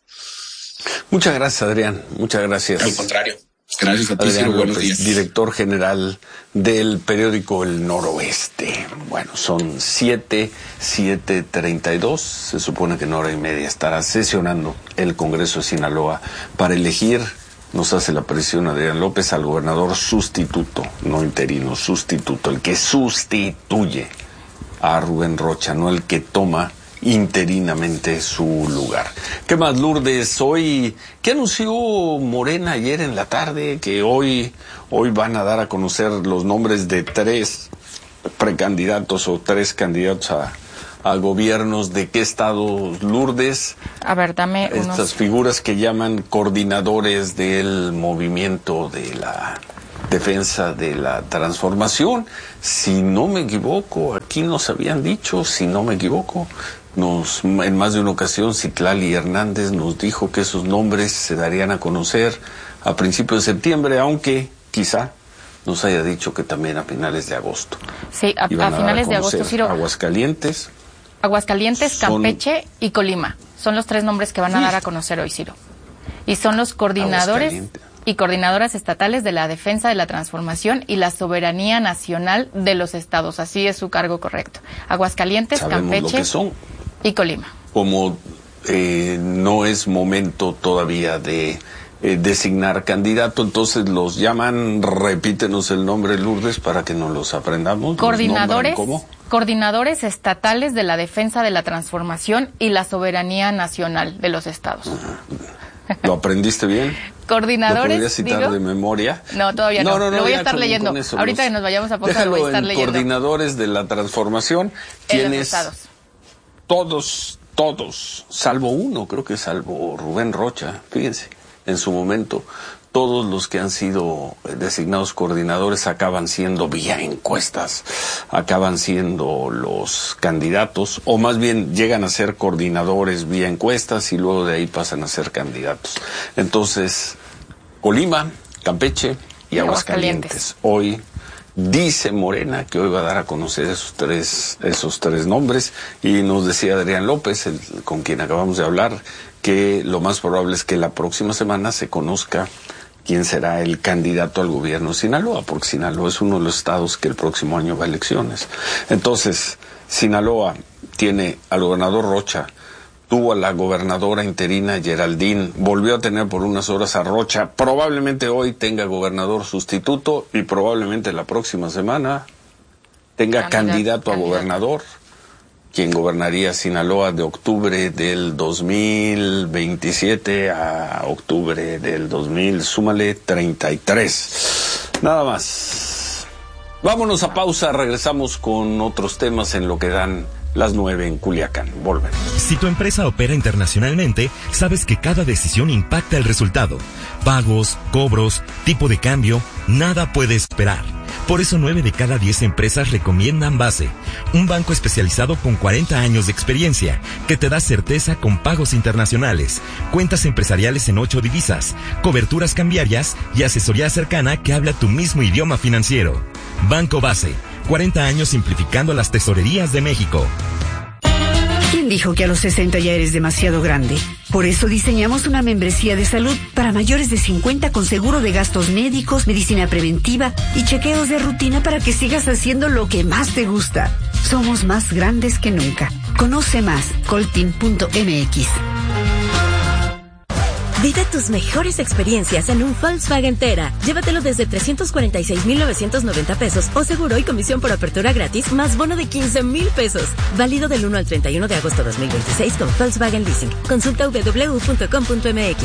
Muchas gracias, Adrián. Muchas gracias. Al contrario. Gracias a ti, Adrián Ciro. Buenos López, días. director general del periódico El Noroeste. Bueno, son siete, siete treinta y dos. Se supone que en hora y media estará sesionando el Congreso de Sinaloa para elegir, nos hace la presión Adrián López, al gobernador sustituto, no interino, sustituto, el que sustituye a Rubén Rocha, no el que toma interinamente su lugar. ¿Qué más, Lourdes? Hoy, ¿qué anunció Morena ayer en la tarde? Que hoy, hoy van a dar a conocer los nombres de tres precandidatos o tres candidatos a, a gobiernos. ¿De qué estados, Lourdes? A ver, dame unos... Estas figuras que llaman coordinadores del movimiento de la defensa de la transformación. Si no me equivoco, aquí nos habían dicho, si no me equivoco, nos, en más de una ocasión, Citlali Hernández nos dijo que esos nombres se darían a conocer a principios de septiembre, aunque quizá nos haya dicho que también a finales de agosto. Sí, a, a finales a de agosto, Ciro. Aguascalientes. Aguascalientes, son... Campeche y Colima. Son los tres nombres que van a sí. dar a conocer hoy, Ciro. Y son los coordinadores y coordinadoras estatales de la defensa de la transformación y la soberanía nacional de los estados. Así es su cargo correcto. Aguascalientes, Sabemos Campeche lo que son. Y Colima. Como eh, no es momento todavía de eh, designar candidato, entonces los llaman, repítenos el nombre, Lourdes, para que nos los aprendamos. Coordinadores, ¿Cómo? Coordinadores estatales de la defensa de la transformación y la soberanía nacional de los estados. ¿Lo aprendiste bien? Coordinadores. ¿Lo podrías citar digo? de memoria? No, todavía no. no, no, no lo voy a ya estar con, leyendo. con eso, Ahorita los... que nos vayamos a posar, Déjalo lo voy a estar en leyendo. Coordinadores de la transformación. Quienes estados. Todos, todos, salvo uno, creo que salvo Rubén Rocha, fíjense, en su momento, todos los que han sido designados coordinadores acaban siendo vía encuestas, acaban siendo los candidatos, o más bien llegan a ser coordinadores vía encuestas y luego de ahí pasan a ser candidatos. Entonces, Colima, Campeche y Aguascalientes. Hoy dice Morena que hoy va a dar a conocer esos tres, esos tres nombres, y nos decía Adrián López, el, con quien acabamos de hablar, que lo más probable es que la próxima semana se conozca quién será el candidato al gobierno de Sinaloa, porque Sinaloa es uno de los estados que el próximo año va a elecciones. Entonces, Sinaloa tiene al gobernador Rocha, tuvo a la gobernadora interina Geraldine, volvió a tener por unas horas a Rocha, probablemente hoy tenga gobernador sustituto y probablemente la próxima semana tenga candidato, candidato a gobernador, quien gobernaría Sinaloa de octubre del dos mil veintisiete a octubre del dos mil, súmale treinta y tres. Nada más. Vámonos a pausa, regresamos con otros temas en lo que dan las nueve en Culiacán. Volvemos. Si tu empresa opera internacionalmente, sabes que cada decisión impacta el resultado. Pagos, cobros, tipo de cambio, nada puede esperar. Por eso nueve de cada diez empresas recomiendan Base, un banco especializado con cuarenta años de experiencia, que te da certeza con pagos internacionales, cuentas empresariales en ocho divisas, coberturas cambiarias y asesoría cercana que habla tu mismo idioma financiero. Banco Base, cuarenta años simplificando las tesorerías de México. ¿Quién dijo que a los sesenta ya eres demasiado grande? Por eso diseñamos una membresía de salud para mayores de cincuenta con seguro de gastos médicos, medicina preventiva y chequeos de rutina para que sigas haciendo lo que más te gusta. Somos más grandes que nunca. Conoce más, coltin punto m x. Vive tus mejores experiencias en un Volkswagen Tera. Llévatelo desde trescientos cuarenta y seis mil novecientos noventa pesos o seguro y comisión por apertura gratis más bono de quince mil pesos. Válido del uno al treinta y uno de agosto de dos mil veintiséis con Volkswagen Leasing. Consulta w w w punto com punto m x.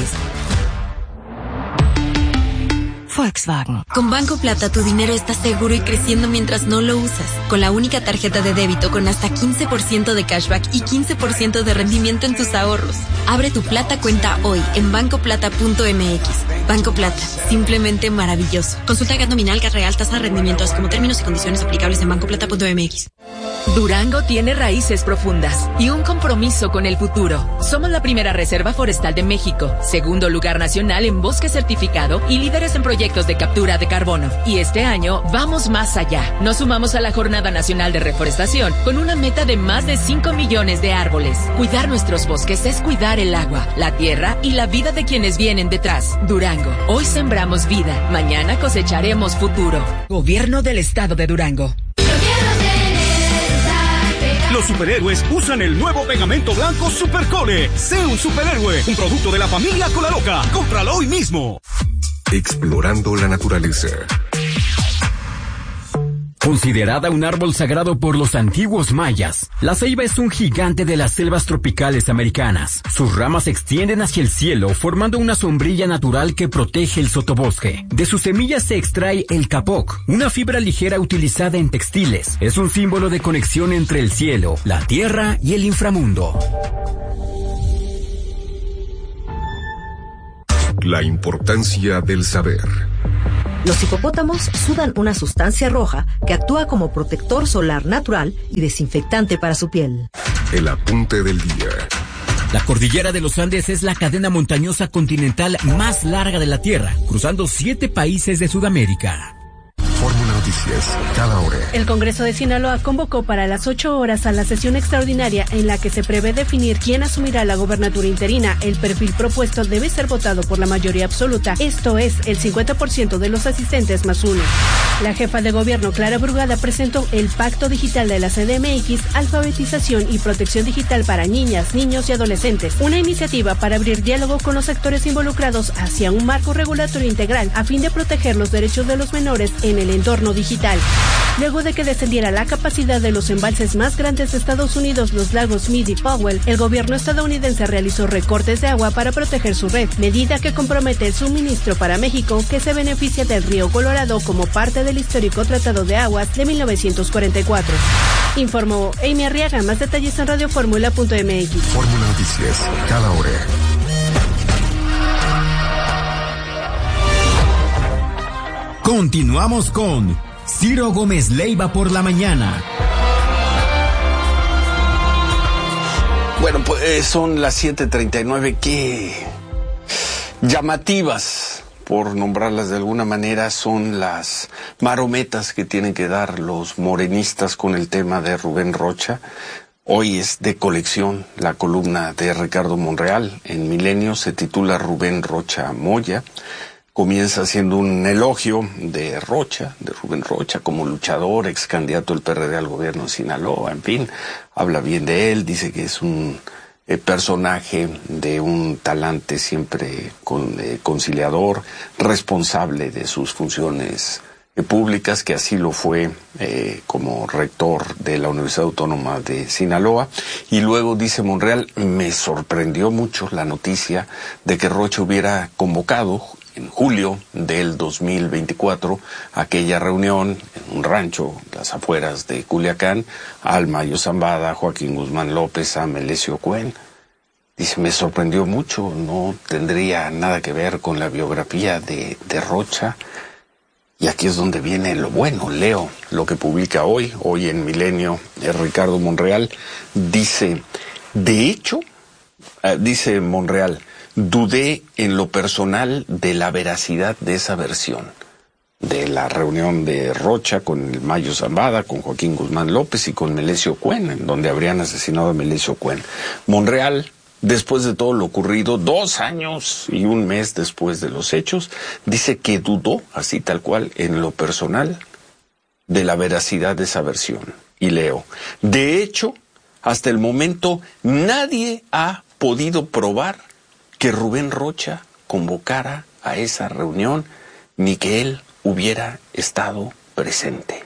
Volkswagen. Con Banco Plata tu dinero está seguro y creciendo mientras no lo usas. Con la única tarjeta de débito con hasta quince por ciento de cashback y quince por ciento de rendimiento en tus ahorros. Abre tu Plata cuenta hoy en banco plata punto m x. Banco Plata, simplemente maravilloso. Consulta G A T nominal, G A T real, tasa de rendimientos como términos y condiciones aplicables en banco plata punto m x. Durango tiene raíces profundas y un compromiso con el futuro. Somos la primera reserva forestal de México, segundo lugar nacional en bosque certificado y líderes en proyectos de captura de carbono. Y este año vamos más allá. Nos sumamos a la Jornada Nacional de Reforestación con una meta de más de cinco millones de árboles. Cuidar nuestros bosques es cuidar el agua, la tierra y la vida de quienes vienen detrás. Durango, hoy sembramos vida, mañana cosecharemos futuro. Gobierno del Estado de Durango. Los superhéroes usan el nuevo pegamento blanco Supercole. Sé un superhéroe, un producto de la familia Colaloca. Cómpralo hoy mismo. Explorando la naturaleza. Considerada un árbol sagrado por los antiguos mayas, la ceiba es un gigante de las selvas tropicales americanas. Sus ramas se extienden hacia el cielo, formando una sombrilla natural que protege el sotobosque. De sus semillas se extrae el capoc, una fibra ligera utilizada en textiles. Es un símbolo de conexión entre el cielo, la tierra y el inframundo. La importancia del saber. Los hipopótamos sudan una sustancia roja que actúa como protector solar natural y desinfectante para su piel. El apunte del día. La cordillera de los Andes es la cadena montañosa continental más larga de la Tierra, cruzando siete países de Sudamérica. Fórmula Noticias, cada hora. El Congreso de Sinaloa convocó para las ocho horas a la sesión extraordinaria en la que se prevé definir quién asumirá la gobernatura interina. El perfil propuesto debe ser votado por la mayoría absoluta, esto es, el cincuenta por ciento de los asistentes más uno. La jefa de gobierno, Clara Brugada, presentó el Pacto Digital de la C D M X, Alfabetización y Protección Digital para Niñas, Niños y Adolescentes, una iniciativa para abrir diálogo con los sectores involucrados hacia un marco regulatorio integral a fin de proteger los derechos de los menores en el entorno digital. Luego de que descendiera la capacidad de los embalses más grandes de Estados Unidos, los lagos Meade y Powell, el gobierno estadounidense realizó recortes de agua para proteger su red, medida que compromete el suministro para México, que se beneficia del río Colorado como parte del histórico Tratado de Aguas de mil novecientos cuarenta y cuatro. Informó Amy Arriaga. Más detalles en radio fórmula punto m x. Fórmula Noticias, cada hora. Continuamos con Ciro Gómez Leiva por la mañana. Bueno, pues son las siete treinta y nueve. Qué llamativas, por nombrarlas de alguna manera, son las marometas que tienen que dar los morenistas con el tema de Rubén Rocha. Hoy es de colección la columna de Ricardo Monreal en Milenio, se titula Rubén Rocha Moya. Comienza siendo un elogio de Rocha, de Rubén Rocha, como luchador, ex candidato del P R D al gobierno de Sinaloa, en fin, habla bien de él, dice que es un eh, personaje de un talante siempre con, eh, conciliador, responsable de sus funciones eh, públicas, que así lo fue eh, como rector de la Universidad Autónoma de Sinaloa. Y luego dice Monreal, me sorprendió mucho la noticia de que Rocha hubiera convocado en julio del dos mil veinticuatro, aquella reunión en un rancho, las afueras de Culiacán, al Mayo Zambada, Joaquín Guzmán López, a Melesio Cuen. Dice, me sorprendió mucho, no tendría nada que ver con la biografía de, de Rocha. Y aquí es donde viene lo bueno. Leo lo que publica hoy, hoy en Milenio, eh, Ricardo Monreal, dice, de hecho, eh, dice Monreal, dudé en lo personal de la veracidad de esa versión, de la reunión de Rocha con el Mayo Zambada, con Joaquín Guzmán López y con Melesio Cuen, en donde habrían asesinado a Melesio Cuen. Monreal, después de todo lo ocurrido, dos años y un mes después de los hechos, dice que dudó, así tal cual, en lo personal, de la veracidad de esa versión. Y leo, de hecho, hasta el momento nadie ha podido probar que Rubén Rocha convocara a esa reunión, ni que él hubiera estado presente.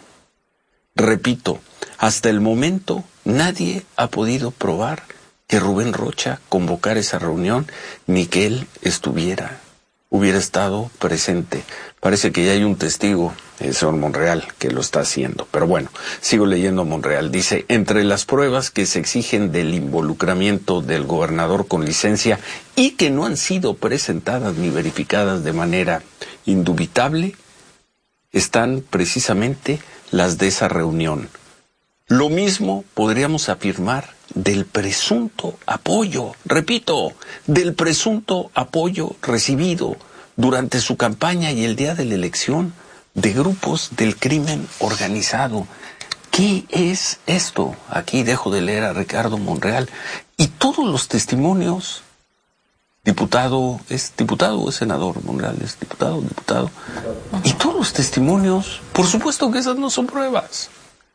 Repito, hasta el momento nadie ha podido probar que Rubén Rocha convocara esa reunión, ni que él estuviera, hubiera estado presente. Parece que ya hay un testigo, el señor Monreal, que lo está haciendo. Pero bueno, sigo leyendo Monreal. Dice, entre las pruebas que se exigen del involucramiento del gobernador con licencia y que no han sido presentadas ni verificadas de manera indubitable, están precisamente las de esa reunión. Lo mismo podríamos afirmar del presunto apoyo, repito, del presunto apoyo recibido durante su campaña y el día de la elección de grupos del crimen organizado. ¿Qué es esto? Aquí dejo de leer a Ricardo Monreal y todos los testimonios. Diputado, ¿es diputado o es senador? Monreal, ¿es diputado, diputado? Y todos los testimonios, por supuesto que esas no son pruebas.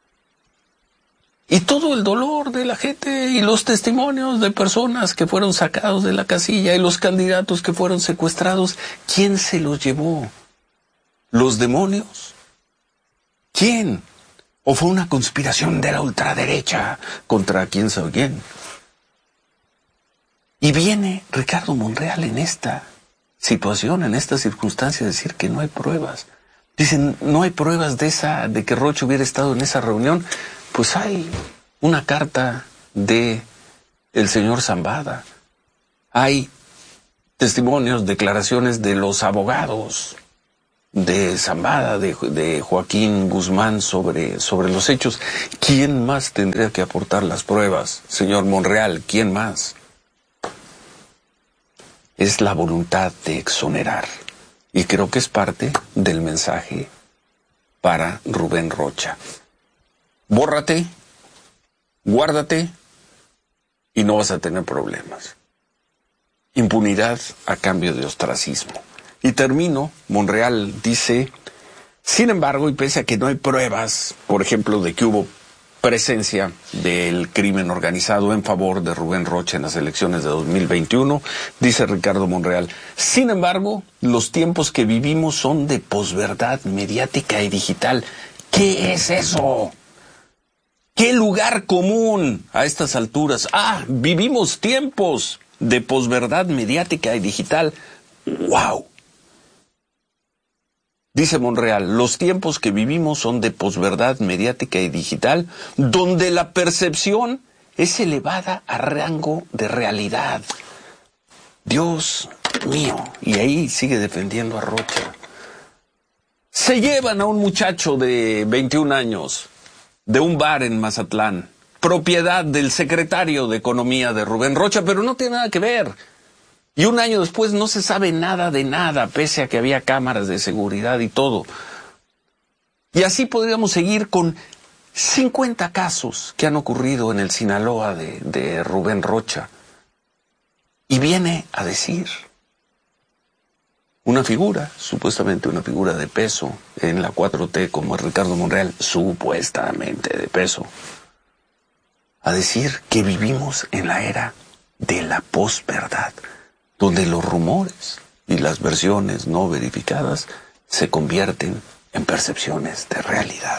Y todo el dolor de la gente y los testimonios de personas que fueron sacados de la casilla y los candidatos que fueron secuestrados, ¿quién se los llevó? ¿Los demonios? ¿Quién? ¿O fue una conspiración de la ultraderecha contra quién sabe quién? Y viene Ricardo Monreal en esta situación, en esta circunstancia, a decir que no hay pruebas. Dicen, no hay pruebas de esa, de que Rocha hubiera estado en esa reunión. Pues hay una carta de el señor Zambada. Hay testimonios, declaraciones de los abogados de Zambada, de, de Joaquín Guzmán sobre, sobre los hechos. ¿Quién más tendría que aportar las pruebas, señor Monreal? ¿Quién más? Es la voluntad de exonerar. Y creo que es parte del mensaje para Rubén Rocha. Bórrate, guárdate y no vas a tener problemas. Impunidad a cambio de ostracismo. Y termino, Monreal dice, sin embargo, y pese a que no hay pruebas, por ejemplo, de que hubo presencia del crimen organizado en favor de Rubén Rocha en las elecciones de dos mil veintiuno, dice Ricardo Monreal, sin embargo, los tiempos que vivimos son de posverdad mediática y digital. ¿Qué es eso? ¿Qué lugar común a estas alturas? Ah, vivimos tiempos de posverdad mediática y digital. ¡Wow! Dice Monreal, los tiempos que vivimos son de posverdad mediática y digital, donde la percepción es elevada a rango de realidad. Dios mío, y ahí sigue defendiendo a Rocha. Se llevan a un muchacho de veintiún años de un bar en Mazatlán, propiedad del secretario de Economía de Rubén Rocha, pero no tiene nada que ver. Y un año después no se sabe nada de nada, pese a que había cámaras de seguridad y todo. Y así podríamos seguir con cincuenta casos que han ocurrido en el Sinaloa de, de Rubén Rocha. Y viene a decir una figura, supuestamente una figura de peso en la cuatro T como es Ricardo Monreal, supuestamente de peso, a decir que vivimos en la era de la posverdad, donde los rumores y las versiones no verificadas se convierten en percepciones de realidad.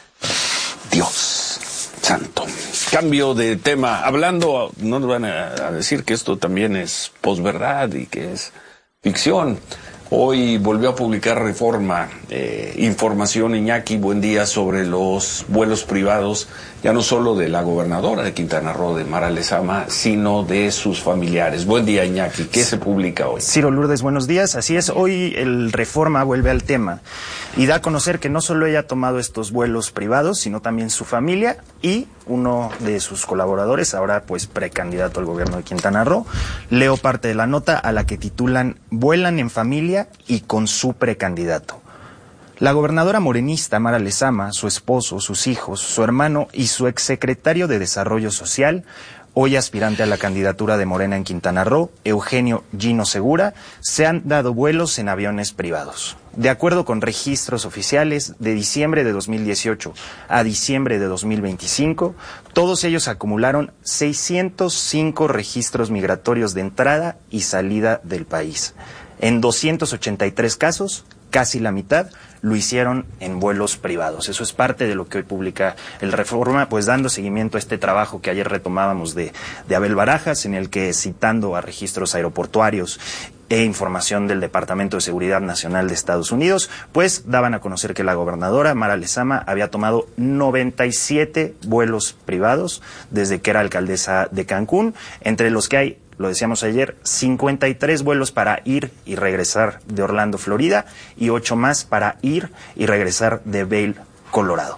Dios santo. Cambio de tema. Hablando, no nos van a decir que esto también es posverdad y que es ficción. Hoy volvió a publicar Reforma, eh, información, Iñaki, buen día, sobre los vuelos privados, ya no solo de la gobernadora de Quintana Roo, de Mara Lezama, sino de sus familiares. Buen día, Iñaki, ¿qué se publica hoy? Ciro Lourdes, buenos días. Así es, hoy el Reforma vuelve al tema y da a conocer que no solo ella ha tomado estos vuelos privados, sino también su familia y uno de sus colaboradores, ahora pues precandidato al gobierno de Quintana Roo. Leo parte de la nota a la que titulan "Vuelan en familia y con su precandidato". La gobernadora morenista Mara Lezama, su esposo, sus hijos, su hermano y su exsecretario de Desarrollo Social, hoy aspirante a la candidatura de Morena en Quintana Roo, Eugenio Gino Segura, se han dado vuelos en aviones privados. De acuerdo con registros oficiales, de diciembre de dos mil dieciocho a diciembre de dos mil veinticinco, todos ellos acumularon seiscientos cinco registros migratorios de entrada y salida del país. En doscientos ochenta y tres casos, casi la mitad, lo hicieron en vuelos privados. Eso es parte de lo que hoy publica el Reforma, pues dando seguimiento a este trabajo que ayer retomábamos de, de Abel Barajas, en el que, citando a registros aeroportuarios e información del Departamento de Seguridad Nacional de Estados Unidos, pues daban a conocer que la gobernadora Mara Lezama había tomado noventa y siete vuelos privados desde que era alcaldesa de Cancún, entre los que hay, lo decíamos ayer, cincuenta y tres vuelos para ir y regresar de Orlando, Florida, y ocho más para ir y regresar de Vail, Colorado.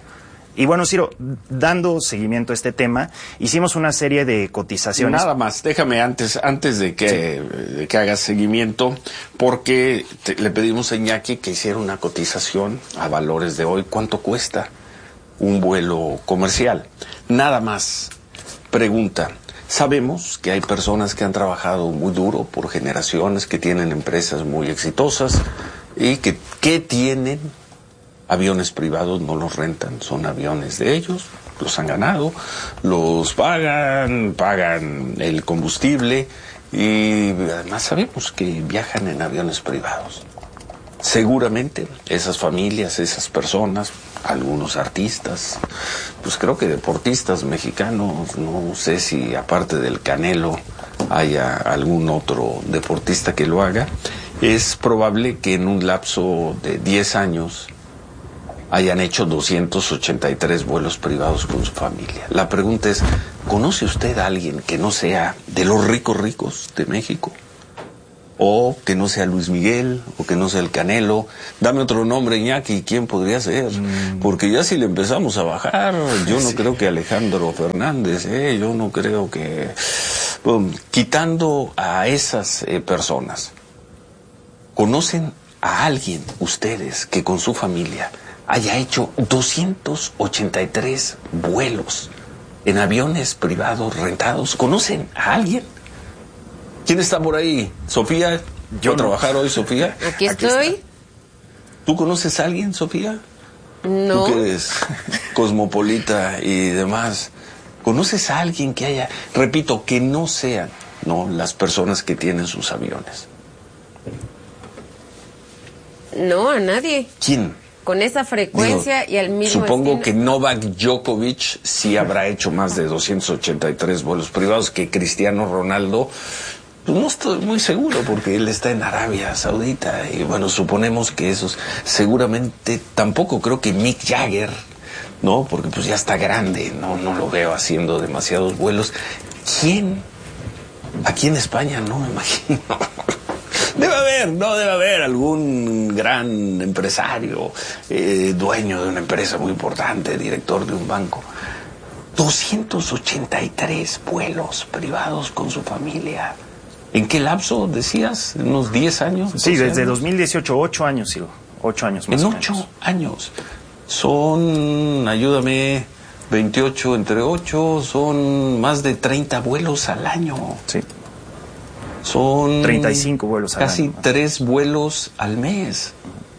Y bueno, Ciro, dando seguimiento a este tema, hicimos una serie de cotizaciones. Nada más, déjame antes, antes de que, sí. de que hagas seguimiento, porque te, le pedimos a Iñaki que hiciera una cotización a valores de hoy. ¿Cuánto cuesta un vuelo comercial? Nada más. Pregunta. Sabemos que hay personas que han trabajado muy duro por generaciones, que tienen empresas muy exitosas y que, que tienen aviones privados, no los rentan, son aviones de ellos, los han ganado, los pagan, pagan el combustible y además sabemos que viajan en aviones privados. Seguramente esas familias, esas personas, algunos artistas, pues creo que deportistas mexicanos, no sé si aparte del Canelo haya algún otro deportista que lo haga, es probable que en un lapso de diez años hayan hecho doscientos ochenta y tres vuelos privados con su familia. La pregunta es, ¿conoce usted a alguien que no sea de los ricos ricos de México? O que no sea Luis Miguel, o que no sea el Canelo. Dame otro nombre, Iñaki, ¿quién podría ser? Mm. Porque ya si le empezamos a bajar, yo no sí. creo que Alejandro Fernández, ¿eh? Yo no creo que... Bueno, quitando a esas eh, personas, ¿conocen a alguien, ustedes, que con su familia haya hecho doscientos ochenta y tres vuelos en aviones privados rentados? ¿Conocen a alguien? ¿Quién está por ahí? ¿Sofía? ¿Yo no. trabajar hoy, Sofía? Aquí estoy. Aquí ¿Tú conoces a alguien, Sofía? No. Tú que eres cosmopolita y demás. ¿Conoces a alguien que haya, repito, que no sean, no, las personas que tienen sus aviones? No, a nadie. ¿Quién? Con esa frecuencia Digo, y al mismo Supongo estilo. que Novak Djokovic sí habrá hecho más de doscientos ochenta y tres vuelos privados, que Cristiano Ronaldo, pues no estoy muy seguro porque él está en Arabia Saudita y bueno, suponemos que esos, seguramente tampoco creo que Mick Jagger, ¿no? Porque pues ya está grande, no, no lo veo haciendo demasiados vuelos. ¿Quién? Aquí en España no me imagino. Debe haber, no, debe haber algún gran empresario, eh, dueño de una empresa muy importante, director de un banco. doscientos ochenta y tres vuelos privados con su familia. ¿En qué lapso, decías? ¿En unos diez años? Sí, desde años? dos mil dieciocho, ocho años, sí, ocho años más En o ocho menos. años. Son, ayúdame, veintiocho entre ocho, son más de treinta vuelos al año. Sí. Son treinta y cinco vuelos al casi año. tres vuelos al mes.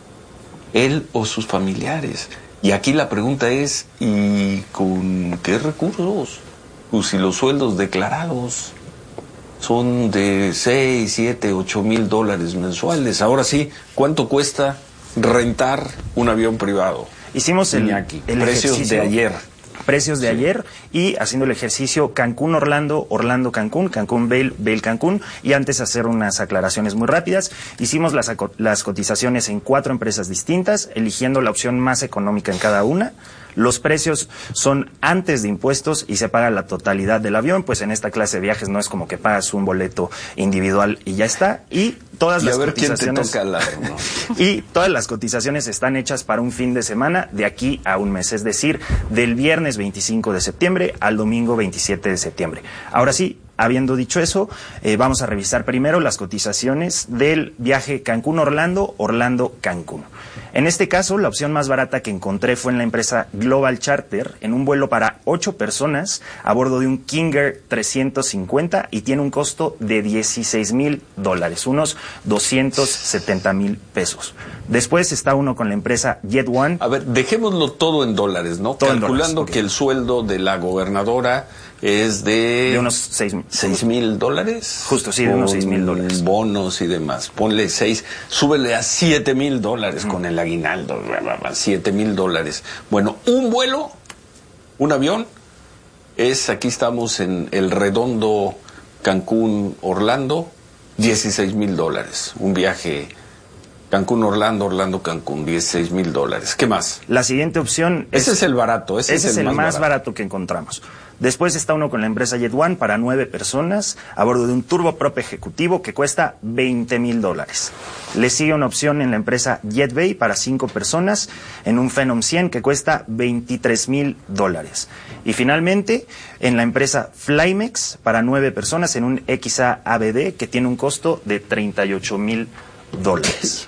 Él o sus familiares. Y aquí la pregunta es, ¿y con qué recursos? Pues si los sueldos declarados son de seis, siete, ocho mil dólares mensuales. Ahora sí, ¿cuánto cuesta rentar un avión privado? Hicimos el, Iñaki, el precios ejercicio. de ayer. Precios de Sí. ayer y haciendo el ejercicio Cancún-Orlando, Orlando-Cancún, Cancún-Vail, Vail-Cancún, y antes hacer unas aclaraciones muy rápidas. Hicimos las, las cotizaciones en cuatro empresas distintas, eligiendo la opción más económica en cada una. Los precios son antes de impuestos y se paga la totalidad del avión, pues en esta clase de viajes no es como que pagas un boleto individual y ya está. Y todas Y las a ver quién te cotizaciones toca la, ¿no? y todas las cotizaciones están hechas para un fin de semana de aquí a un mes, es decir, del viernes veinticinco de septiembre al domingo veintisiete de septiembre. Ahora sí, habiendo dicho eso, eh, vamos a revisar primero las cotizaciones del viaje Cancún-Orlando, Orlando-Cancún. En este caso, la opción más barata que encontré fue en la empresa Global Charter, en un vuelo para ocho personas a bordo de un King Air trescientos cincuenta y tiene un costo de dieciséis mil dólares, unos doscientos setenta mil pesos. Después está uno con la empresa Jet One. A ver, dejémoslo todo en dólares, ¿no? Todo en Calculando dólares, okay. que el sueldo de la gobernadora es de... De unos seis mil. ¿Seis mil dólares? Justo, sí, de unos seis mil dólares. Bonos y demás. Ponle seis, súbele a siete mil dólares con el aguinaldo, siete mil dólares. Bueno, un vuelo, un avión, es, aquí estamos en el redondo Cancún-Orlando, dieciséis mil dólares. Un viaje Cancún-Orlando, Orlando-Cancún, dieciséis mil dólares. ¿Qué más? La siguiente opción... Ese es, es el barato. Ese, ese es el, es el más, más barato. barato que encontramos. Después está uno con la empresa JetOne para nueve personas a bordo de un turboprop ejecutivo que cuesta veinte mil dólares. Le sigue una opción en la empresa JetBay para cinco personas en un Phenom cien que cuesta veintitrés mil dólares. Y finalmente en la empresa Flymex para nueve personas en un X A A B D que tiene un costo de treinta y ocho mil dólares.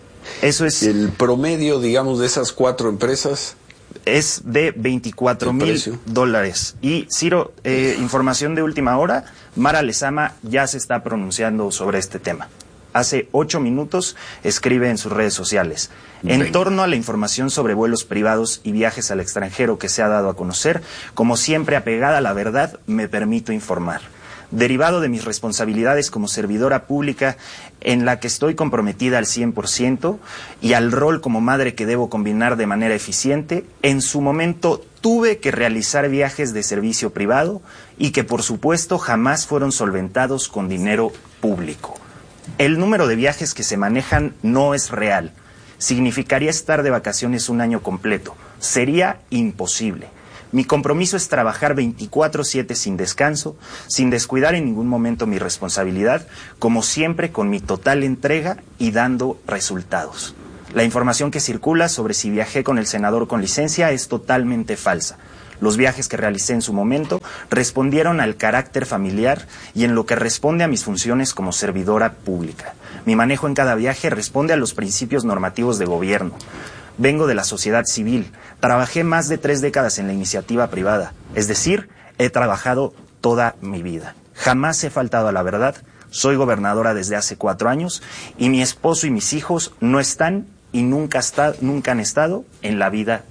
Eso es... El promedio, digamos, de esas cuatro empresas... es de veinticuatro mil dólares. Y Ciro, eh, información de última hora, Mara Lezama ya se está pronunciando sobre este tema. Hace ocho minutos escribe en sus redes sociales. En Venga. torno a la información sobre vuelos privados y viajes al extranjero que se ha dado a conocer, como siempre apegada a la verdad, me permito informar. Derivado de mis responsabilidades como servidora pública, en la que estoy comprometida al cien por ciento, y al rol como madre que debo combinar de manera eficiente, en su momento tuve que realizar viajes de servicio privado y que por supuesto jamás fueron solventados con dinero público. El número de viajes que se manejan no es real. Significaría estar de vacaciones un año completo. Sería imposible. Mi compromiso es trabajar veinticuatro siete sin descanso, sin descuidar en ningún momento mi responsabilidad, como siempre con mi total entrega y dando resultados. La información que circula sobre si viajé con el senador con licencia es totalmente falsa. Los viajes que realicé en su momento respondieron al carácter familiar y en lo que responde a mis funciones como servidora pública. Mi manejo en cada viaje responde a los principios normativos de gobierno. Vengo de la sociedad civil, trabajé más de tres décadas en la iniciativa privada, es decir, he trabajado toda mi vida. Jamás he faltado a la verdad, soy gobernadora desde hace cuatro años y mi esposo y mis hijos no están y nunca, está, nunca han estado en la vida